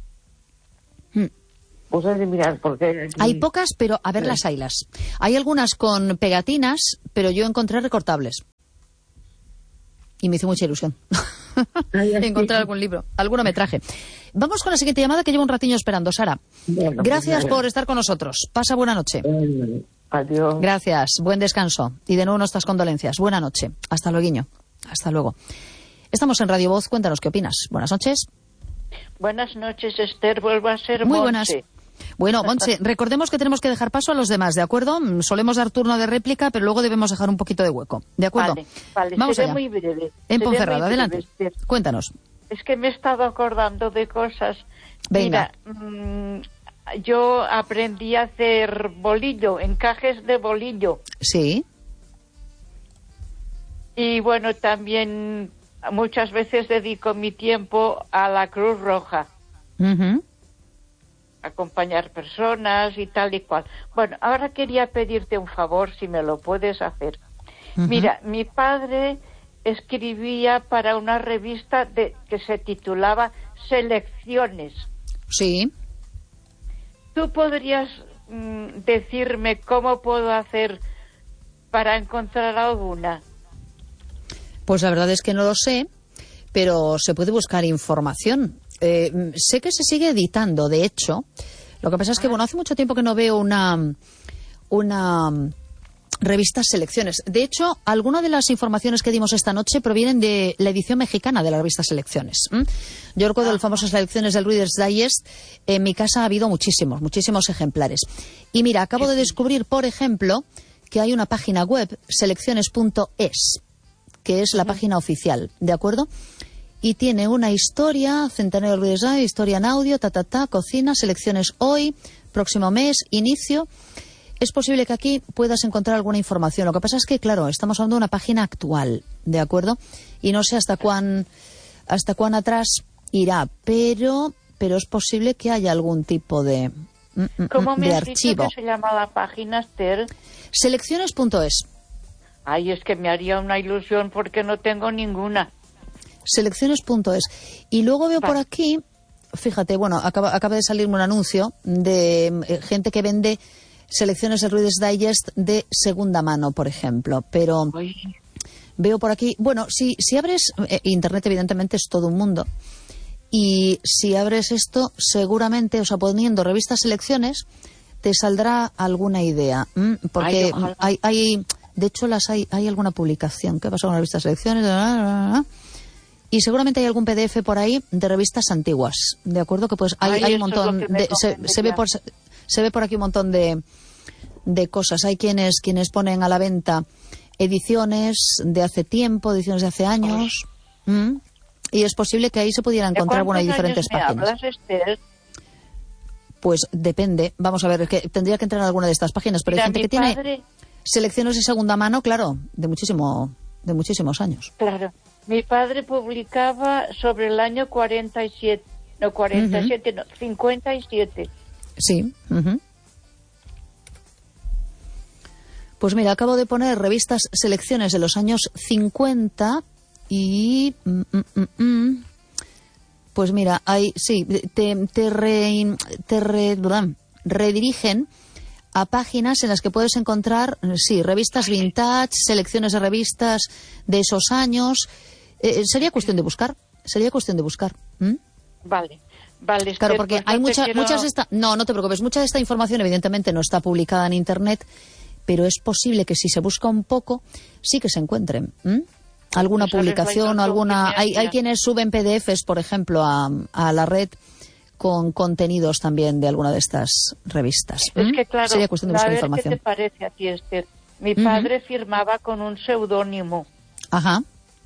Pues hay de mirar, porque... aquí- Hay pocas, pero a ver, Sí. las haylas. Hay algunas con pegatinas, pero yo encontré recortables. Y me hizo mucha ilusión Ay, así. encontrar algún libro. Alguno me traje. Vamos con la siguiente llamada que llevo un ratiño esperando. Sara, Bueno, gracias pues nada. por estar con nosotros. Pasa buena noche. Bueno, adiós. Gracias, buen descanso. Y de nuevo nuestras condolencias. Buena noche. Hasta luego. Hasta luego. Estamos en Radio Voz. Cuéntanos qué opinas. Buenas noches. Buenas noches, Esther. Vuelvo a ser Muy Montse. buenas. Bueno, Montse, recordemos que tenemos que dejar paso a los demás, ¿de acuerdo? Mm, Solemos dar turno de réplica, pero luego debemos dejar un poquito de hueco. ¿De acuerdo? Vale, vale. Vamos Seré allá. muy breve. En Seré Ponferrada, muy adelante. breve, Esther. Cuéntanos. Es que me he estado acordando de cosas. Venga. Mira, mm, yo aprendí a hacer bolillo, encajes de bolillo. Sí. Y bueno, también muchas veces dedico mi tiempo a la Cruz Roja, Ujú. acompañar personas y tal y cual. Bueno, ahora quería pedirte un favor, si me lo puedes hacer. Ujú. Mira, mi padre escribía para una revista de, que se titulaba Selecciones. Sí. ¿Tú podrías mm, decirme cómo puedo hacer para encontrar alguna? Pues la verdad es que no lo sé, pero se puede buscar información. Eh, mm, sé que se sigue editando, de hecho. Lo que pasa es que, bueno, hace mucho tiempo que no veo una, una mm, revista Selecciones. De hecho, algunas de las informaciones que dimos esta noche provienen de la edición mexicana de la revista Selecciones. ¿m? Yo recuerdo las famosas selecciones del Reader's Digest. En mi casa ha habido muchísimos, muchísimos ejemplares. Y mira, acabo de descubrir, por ejemplo, que hay una página web, selecciones punto es, que es la página oficial, ¿de acuerdo? Y tiene una historia, centenario del Reader's Digest, historia en audio, ta, ta, ta, cocina, selecciones hoy, próximo mes, inicio, es posible que aquí puedas encontrar alguna información. Lo que pasa es que, claro, estamos hablando de una página actual, ¿de acuerdo? Y no sé hasta cuán, hasta cuán atrás irá, pero, pero es posible que haya algún tipo de, ¿Cómo me de has archivo. dicho que se llama la página, Esther? Selecciones punto es. Ay, es que me haría una ilusión porque no tengo ninguna. Selecciones punto es. Y luego veo Vale. por aquí, fíjate, bueno, acaba, acaba de salirme un anuncio de eh, gente que vende selecciones de Reader's Digest de segunda mano, por ejemplo. Pero Ay. veo por aquí, bueno, si, si abres, eh, Internet evidentemente es todo un mundo. Y si abres esto, seguramente, o sea, poniendo revistas selecciones, te saldrá alguna idea. ¿m? Porque Ay, ojalá. hay, hay, de hecho, las hay, hay alguna publicación. ¿Qué pasa con las revistas selecciones? Y seguramente hay algún P D F por ahí de revistas antiguas, ¿de acuerdo? Que pues hay, Ay, hay un eso es lo montón, que me de, se, se ve convendría. por se ve por aquí un montón de, de cosas. Hay quienes quienes ponen a la venta ediciones de hace tiempo, ediciones de hace años, ¿m? Y es posible que ahí se pudiera encontrar, bueno, hay diferentes ¿De cuántos años páginas. me hablas, Esther? Pues depende, vamos a ver, es que tendría que entrar en alguna de estas páginas, pero Mira, hay gente mi que tiene padre- selecciones de segunda mano, claro, de muchísimo, de muchísimos años. Claro. Mi padre publicaba sobre el año cuarenta y siete, no cuarenta y siete, no, cincuenta y siete. Sí. Ujú. Pues mira, acabo de poner revistas selecciones de los años cincuenta y... mm, mm, mm, mm. Pues mira, hay, sí, te, te, re- te re- blam, redirigen a páginas en las que puedes encontrar, sí, revistas vintage, selecciones de revistas de esos años. Eh, sería cuestión de buscar, sería cuestión de buscar. ¿Mm? Vale. Vale, Claro, Esther, porque pues no hay te mucha, quiero- muchas de esta, no, no te preocupes, mucha de esta información evidentemente no está publicada en Internet, pero es posible que si se busca un poco, sí que se encuentren. ¿m? Alguna Pues, ¿sabes la publicación o ilusión alguna... que me Hay, hacía? hay quienes suben P D Fs, por ejemplo, a, a la red con contenidos también de alguna de estas revistas. Es ¿m? que, claro, Sería cuestión de a buscar ver información. qué te parece a ti, Esther. Mi Ujú. padre firmaba con un seudónimo, Ajá.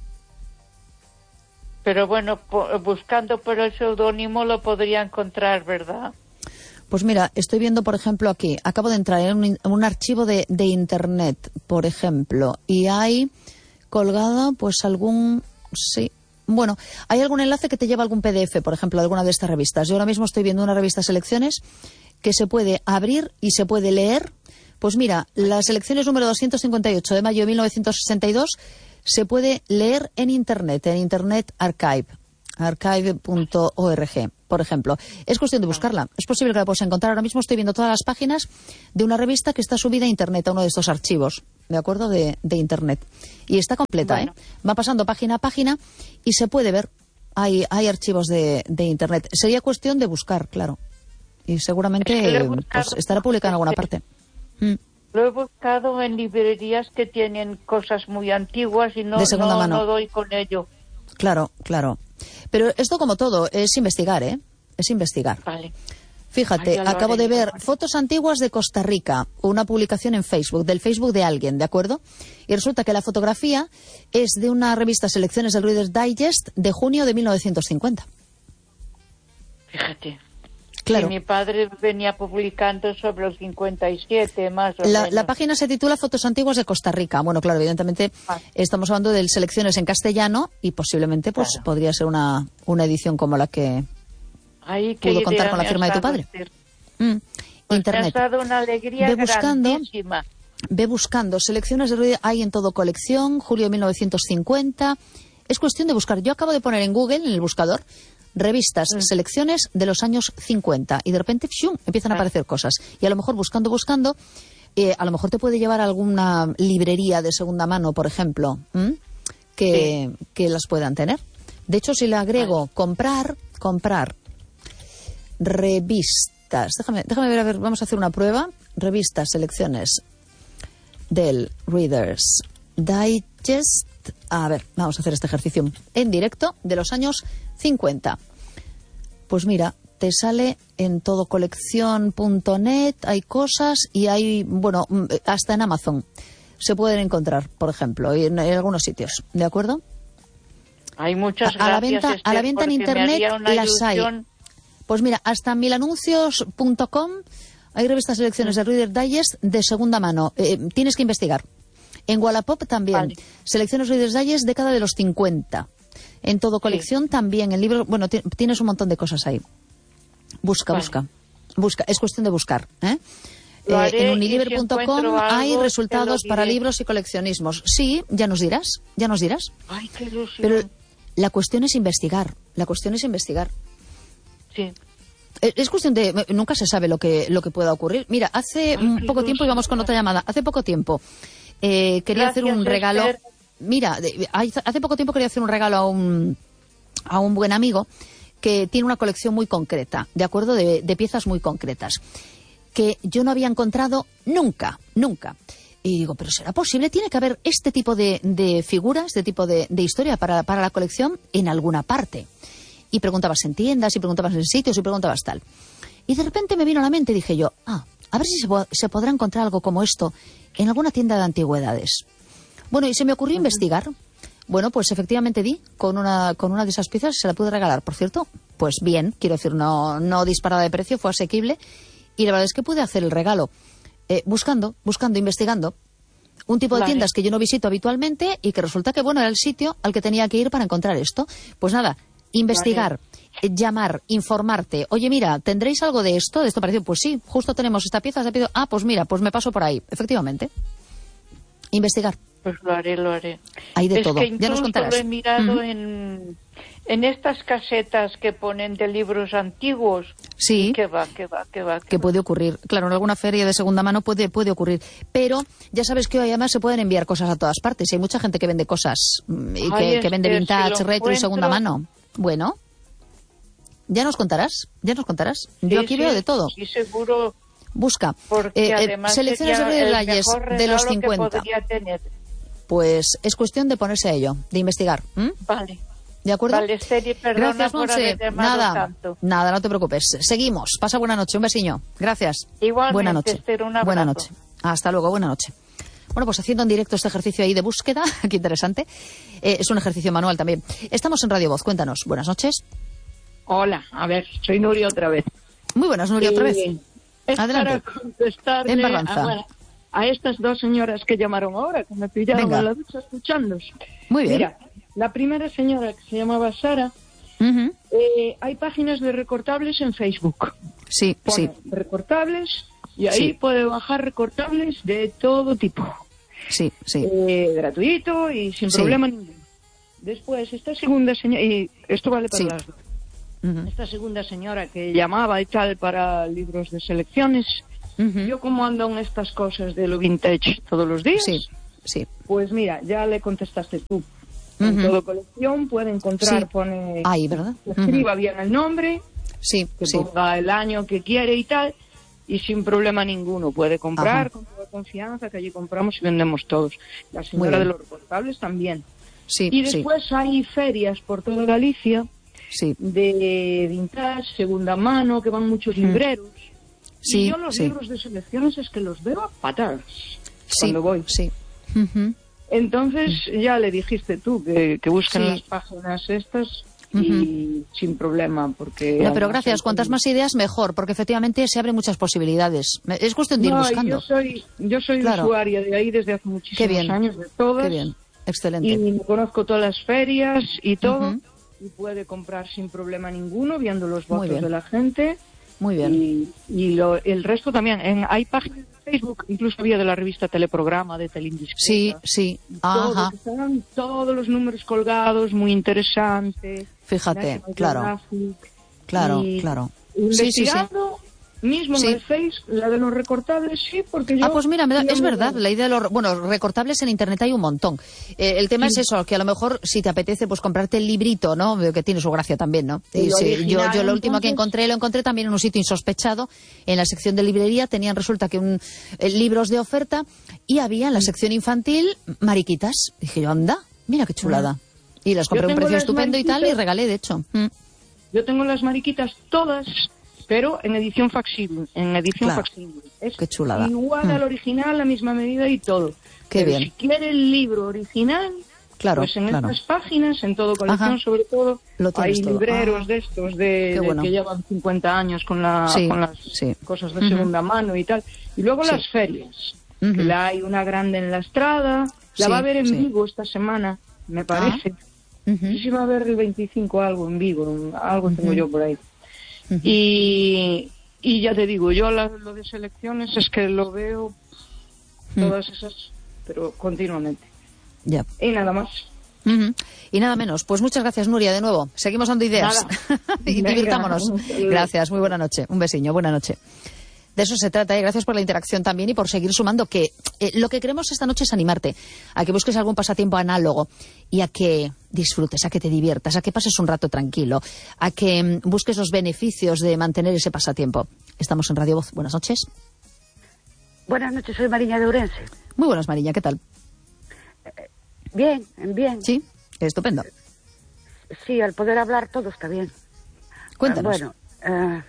pero bueno, po- buscando por el seudónimo lo podría encontrar, ¿verdad? Pues mira, estoy viendo, por ejemplo, aquí, acabo de entrar en un, en un archivo de, de Internet, por ejemplo, y hay colgado, pues, algún... Sí. Bueno, hay algún enlace que te lleva a algún P D F, por ejemplo, de alguna de estas revistas. Yo ahora mismo estoy viendo una revista Selecciones que se puede abrir y se puede leer. Pues mira, las Selecciones número doscientos cincuenta y ocho de mayo de mil novecientos sesenta y dos se puede leer en Internet, en Internet Archive, archive punto org, por ejemplo. Es cuestión de buscarla. Es posible que la puedas encontrar. Ahora mismo estoy viendo todas las páginas de una revista que está subida a Internet, a uno de estos archivos, ¿de acuerdo? De, de Internet. Y está completa, Bueno. ¿eh? Va pasando página a página y se puede ver. Hay, hay archivos de, de Internet. Sería cuestión de buscar, claro. Y seguramente Es que lo he eh, buscado. pues, estará publicada en alguna parte. Mm. Lo he buscado en librerías que tienen cosas muy antiguas y no, De segunda no, mano. no doy con ello. Claro, claro. Pero esto, como todo, es investigar, ¿eh? Es investigar. Vale. Fíjate, Ay, ya lo acabo haré, de ya ver lo haré. fotos antiguas de Costa Rica, una publicación en Facebook, del Facebook de alguien, ¿de acuerdo? Y resulta que la fotografía es de una revista Selecciones del Reader's Digest de junio de mil novecientos cincuenta. Fíjate. Claro. Y mi padre venía publicando sobre los cincuenta y siete, más o La, menos. la página se titula Fotos antiguas de Costa Rica. Bueno, claro, evidentemente Ah. estamos hablando de selecciones en castellano y posiblemente pues Claro. podría ser una, una edición como la que Ay, qué pudo contar idea con la me firma has de tu dado, padre. Esther. Mm, Pues Internet. me has dado una alegría Ve buscando. grandísima. Ve buscando. Selecciones de Reader hay en todo colección, julio de mil novecientos cincuenta. Es cuestión de buscar. Yo acabo de poner en Google, en el buscador, revistas, Mm. selecciones de los años cincuenta. Y de repente, ¡fium!, empiezan a Ah. aparecer cosas. Y a lo mejor buscando, buscando, eh, a lo mejor te puede llevar a alguna librería de segunda mano, por ejemplo, ¿m? que, que las puedan tener. De hecho, si le agrego comprar, comprar revistas. Déjame, déjame ver, a ver, vamos a hacer una prueba. Revistas, selecciones del Reader's Digest. A ver, vamos a hacer este ejercicio en directo de los años cincuenta. Pues mira, te sale en todo colección punto net, hay cosas y hay, bueno, hasta en Amazon se pueden encontrar, por ejemplo, y en, en algunos sitios, ¿de acuerdo? Hay muchas A, a la gracias, venta, a Esther, la venta en porque me Internet haría una las hay. ilusión. Pues mira, hasta milanuncios punto com Hay revistas selecciones de Reader Digest de segunda mano. Eh, tienes que investigar. En Wallapop también. Vale. Selecciones Reader Digest década de los cincuenta. En Todo Colección sí. también. En libros, bueno, tienes un montón de cosas ahí. Busca, vale. busca. Busca. Es cuestión de buscar, ¿eh? Eh, en Unilever punto com si hay resultados para libros y coleccionismos. Sí, ya nos dirás, ya nos dirás. Ay, qué ilusión. Pero la cuestión es investigar, la cuestión es investigar. Sí. Es cuestión de, nunca se sabe lo que lo que pueda ocurrir. Mira, hace Ay, poco tiempo, y vamos con otra llamada, hace poco tiempo eh, quería Gracias, hacer un regalo. Esther. Mira, hace poco tiempo quería hacer un regalo a un, a un buen amigo que tiene una colección muy concreta, de acuerdo, de, de piezas muy concretas, que yo no había encontrado nunca, nunca. Y digo, ¿pero será posible? Tiene que haber este tipo de, de figuras, este tipo de, de historia para, para la colección en alguna parte. Y preguntabas en tiendas, y preguntabas en sitios, y preguntabas tal. Y de repente me vino a la mente y dije yo, ah, a ver si se, po- se podrá encontrar algo como esto en alguna tienda de antigüedades. Bueno, y se me ocurrió uh-huh. investigar. Bueno, pues efectivamente di con una, con una de esas piezas, se la pude regalar. Por cierto, pues bien, quiero decir, no, no disparada de precio, fue asequible. Y la verdad es que pude hacer el regalo eh, buscando, buscando, investigando un tipo de vale. tiendas que yo no visito habitualmente y que resulta que, bueno, era el sitio al que tenía que ir para encontrar esto. Pues nada, investigar, vale. llamar, informarte. Oye, mira, ¿tendréis algo de esto? ¿De esto parecido? Pues sí, justo tenemos esta pieza. Se pido, ah, pues mira, pues me paso por ahí. Efectivamente. Investigar. Pues lo haré, lo haré. Hay de es todo. Que ya nos contarás. Lo he mirado uh-huh. en, en estas casetas que ponen de libros antiguos. Sí. Que va, que va, que va. Que, que va. Puede ocurrir. Claro, en alguna feria de segunda mano puede, puede ocurrir. Pero ya sabes que hoy además se pueden enviar cosas a todas partes. Hay mucha gente que vende cosas y que, Ay, que vende vintage, si retro encuentro... y segunda mano. Bueno, ya nos contarás. Ya nos contarás. Sí, Yo aquí sí, veo de todo. Sí, seguro. Busca. Porque eh, además selecciones de detalles de los cincuenta. Pues es cuestión de ponerse a ello, de investigar. ¿Mm? Vale. ¿De acuerdo? Vale, Esther, perdona Gracias, por Monse. Nada, tanto. nada, no te preocupes. Seguimos. Pasa buena noche. Un besiño. Gracias. Igualmente, buena noche. Esther, un abrazo. Buena noche. Hasta luego. Buena noche. Bueno, pues haciendo en directo este ejercicio ahí de búsqueda, qué interesante. Eh, es un ejercicio manual también. Estamos en Radio Voz. Cuéntanos. Buenas noches. Hola, a ver, soy Nuria otra vez. Muy buenas, Nuria, eh, otra vez. Es Adelante. para contestarle a, bueno, a estas dos señoras que llamaron ahora, que me pillaron Venga. en la ducha escuchándos. Muy bien. Mira, la primera señora, que se llamaba Sara, uh-huh. eh, hay páginas de recortables en Facebook. Sí, Pone sí. recortables y ahí sí. puede bajar recortables de todo tipo. Sí, sí. Eh, gratuito y sin sí. problema ninguno. Después, esta segunda señora, y esto vale para sí. las dos. Uh-huh. Esta segunda señora que llamaba y tal para libros de selecciones, uh-huh. yo como ando en estas cosas de lo vintage todos los días, sí, sí. pues mira, ya le contestaste tú. Uh-huh. En Todo Colección puede encontrar, sí. pone, ahí, ¿verdad? Que escriba uh-huh. bien el nombre, sí, que sí. ponga el año que quiere y tal, y sin problema ninguno puede comprar, uh-huh. con toda confianza, que allí compramos y vendemos todos. La señora de los recortables también. Sí, y después sí. hay ferias por toda Galicia, sí. de vintage, segunda mano, que van muchos libreros. Sí, y yo los sí. libros de selecciones es que los veo a patadas sí, cuando voy. Sí. Uh-huh. Entonces ya le dijiste tú que, que busquen sí. las páginas estas y uh-huh. sin problema, porque... No, pero gracias, cuantas más ideas mejor, porque efectivamente se abren muchas posibilidades. Es cuestión de ir no, buscando. Yo soy, yo soy claro. usuaria de ahí desde hace muchísimos años, de todas. Qué bien, excelente. Y conozco todas las ferias y todo. Uh-huh. Y puede comprar sin problema ninguno, viendo los votos de la gente. Muy bien. Y, y lo, el resto también. En, hay páginas de Facebook, incluso había de la revista Teleprograma, de Telindiscreta. Sí, sí. Ajá. Todo, están todos los números colgados, muy interesante. Fíjate, claro. Claro, y claro. Investigando, sí, sí, sí. mismo sí. en el Face, la de los recortables, sí, porque yo... Ah, pues mira, me da, es verdad, la idea de los... Bueno, recortables en Internet hay un montón. Eh, el tema sí. es eso, que a lo mejor si te apetece pues comprarte el librito, ¿no? Que tiene su gracia también, ¿no? Y sí, original, yo, yo lo último entonces... que encontré, lo encontré también en un sitio insospechado, en la sección de librería, tenían resulta que un eh, libros de oferta y había en la sección infantil mariquitas. Dije yo, anda, mira qué chulada. Y las compré a un precio estupendo y tal y regalé, de hecho. Mm. Yo tengo las mariquitas todas... pero en edición facsimile, en edición claro. facsimile. Es Qué chulada. igual mm. al original, la misma medida y todo. Qué pero bien. si quiere el libro original, Claro, pues en claro. estas páginas, en todo colección, Ajá. sobre todo, hay todo. libreros ah. de estos de, de bueno. que llevan cincuenta años con, la, sí, con las sí. cosas de uh-huh. segunda mano y tal. Y luego sí. las ferias, uh-huh. que la hay una grande en la Estrada, la sí, va a ver en sí. Vigo esta semana, me parece. Ah. Uh-huh. No sé si va a haber el veinticinco algo en Vigo, algo tengo uh-huh. yo por ahí. Uh-huh. Y, y ya te digo, yo la, lo de selecciones es que lo veo uh-huh. todas esas, pero continuamente. Ya. Y nada más. Uh-huh. Y nada menos. Pues muchas gracias, Nuria, de nuevo. Seguimos dando ideas. y Venga. divirtámonos. Gracias, muy buena noche. Un besiño, buena noche. De eso se trata, ¿eh? Gracias por la interacción también y por seguir sumando, que eh, lo que queremos esta noche es animarte a que busques algún pasatiempo análogo y a que disfrutes, a que te diviertas, a que pases un rato tranquilo, a que mm, busques los beneficios de mantener ese pasatiempo. Estamos en Radio Voz. Buenas noches. Buenas noches, soy Mariña de Ourense. Muy buenas, Mariña, ¿qué tal? Eh, bien, bien. Sí, estupendo. Sí, al poder hablar todo está bien. Cuéntanos. Uh, bueno, uh,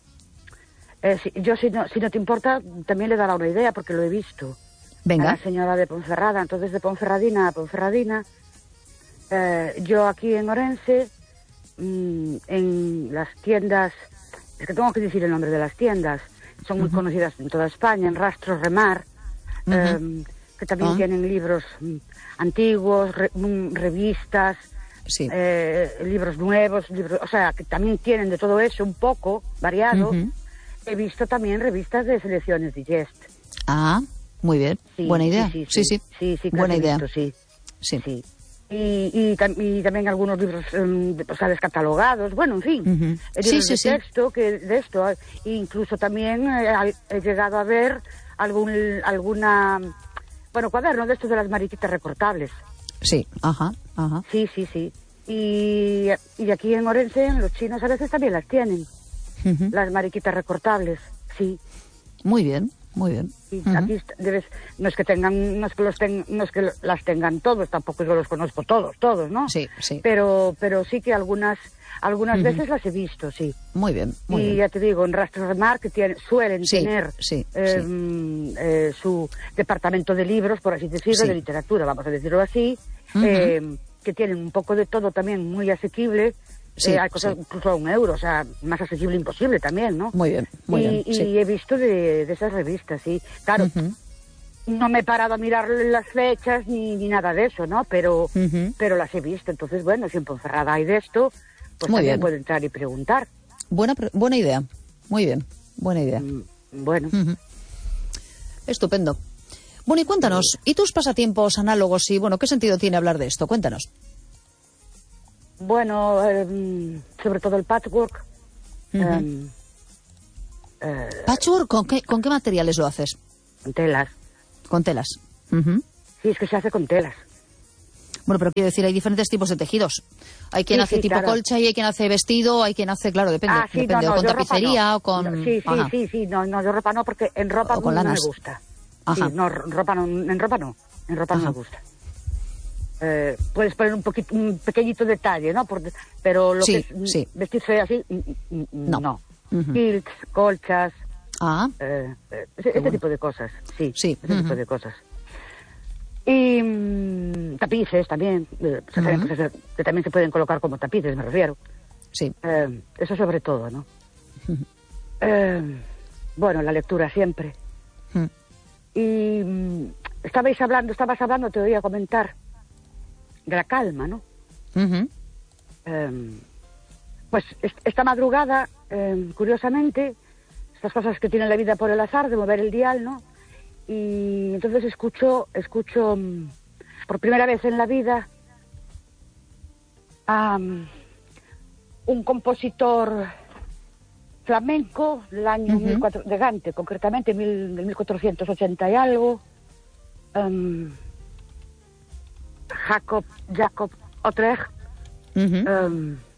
Eh, si, yo, si no, si no te importa, también le dará una idea, porque lo he visto. Venga. A la señora de Ponferrada. Entonces, de Ponferradina a Ponferradina, eh, yo aquí en Orense, mmm, en las tiendas, es que tengo que decir el nombre de las tiendas, son muy uh-huh. conocidas en toda España, en Rastro Remar, uh-huh. eh, que también uh-huh. tienen libros mm, antiguos, re, mm, revistas, sí. eh, libros nuevos, libros, o sea, que también tienen de todo eso un poco variado. Uh-huh. He visto también revistas de selecciones Digest. Ah, muy bien. Sí, buena idea. Sí, sí. Sí, sí. sí, sí buena idea. Visto, sí. Sí. sí. Y, y, y también algunos libros, um, o sea, descatalogados. Bueno, en fin. Uh-huh. Libros sí, sí, de texto, sí. que de esto. Incluso también eh, he llegado a ver algún, alguna... Bueno, cuaderno de estos de las mariquitas recortables. Sí, ajá, ajá. Sí, sí, sí. Y, y aquí en Orense, los chinos a veces también las tienen. Uh-huh. Las mariquitas recortables, sí. Muy bien, muy bien. Y uh-huh. aquí debes, no es que tengan, no es que los ten, no es que las tengan todos, tampoco yo los conozco todos, todos, ¿no? Sí, sí. Pero, pero sí que algunas, algunas uh-huh. veces las he visto, sí. Muy bien, muy y bien. ya te digo, en Rastro Remar que tiene, suelen sí, tener sí, eh, sí. Eh, su departamento de libros, por así decirlo, sí. de literatura, vamos a decirlo así, uh-huh. eh, que tienen un poco de todo también muy asequible. Sí, eh, hay cosas sí. incluso a un euro, o sea, más accesible imposible también, ¿no? Muy bien, muy y, bien. Y sí. he visto de, de esas revistas, sí. Claro, uh-huh. no me he parado a mirar las fechas ni, ni nada de eso, ¿no? Pero uh-huh. pero las he visto. Entonces, bueno, si en Ponferrada hay de esto, pues muy también bien. puedo entrar y preguntar. Buena, buena idea, muy bien, buena idea. Mm, bueno. Uh-huh. Estupendo. Bueno, y cuéntanos, ¿y tus pasatiempos análogos? Y, bueno, ¿qué sentido tiene hablar de esto? Cuéntanos. Bueno, eh, sobre todo el patchwork. Uh-huh. eh, eh, ¿Patchwork? ¿Con qué, ¿Con qué materiales lo haces? Con telas. Con telas. Uh-huh. Sí, es que se hace con telas. Bueno, pero quiero decir, hay diferentes tipos de tejidos. Hay quien sí, hace sí, tipo claro. colcha y hay quien hace vestido, hay quien hace, claro, depende. Ah, sí, depende, no, no, o con tapicería no. o con... No, sí, sí, Ajá. sí, sí, no, no, yo ropa no, porque en ropa o con no, no lanas. me gusta. Ajá. Sí, no, ropa no, en ropa no, en ropa Ajá. no me gusta. Eh, puedes poner un poquito, un pequeñito detalle, ¿no? Por, pero lo sí, que es sí. vestirse así, no. No. Uh-huh. Quilts, colchas, ah. eh, eh, ese, ese bueno. tipo de cosas, sí, sí. ese uh-huh. tipo de cosas. Y mmm, tapices también, eh, uh-huh. cosas que también se pueden colocar como tapices, me refiero. Sí. Eh, eso sobre todo, ¿no? Uh-huh. Eh, bueno, la lectura siempre. Uh-huh. Y mmm, estabais hablando, estabas hablando, te oía comentar de la calma, ¿no? Uh-huh. Eh, pues est- esta madrugada, eh, curiosamente, estas cosas que tiene la vida por el azar, de mover el dial, ¿no? Y entonces escucho, escucho um, por primera vez en la vida a um, un compositor flamenco del año uh-huh. mil cuatro, de Gante, concretamente mil, del mil cuatrocientos ochenta y algo, um, Jacob, Jacob Otrecht, uh-huh. um,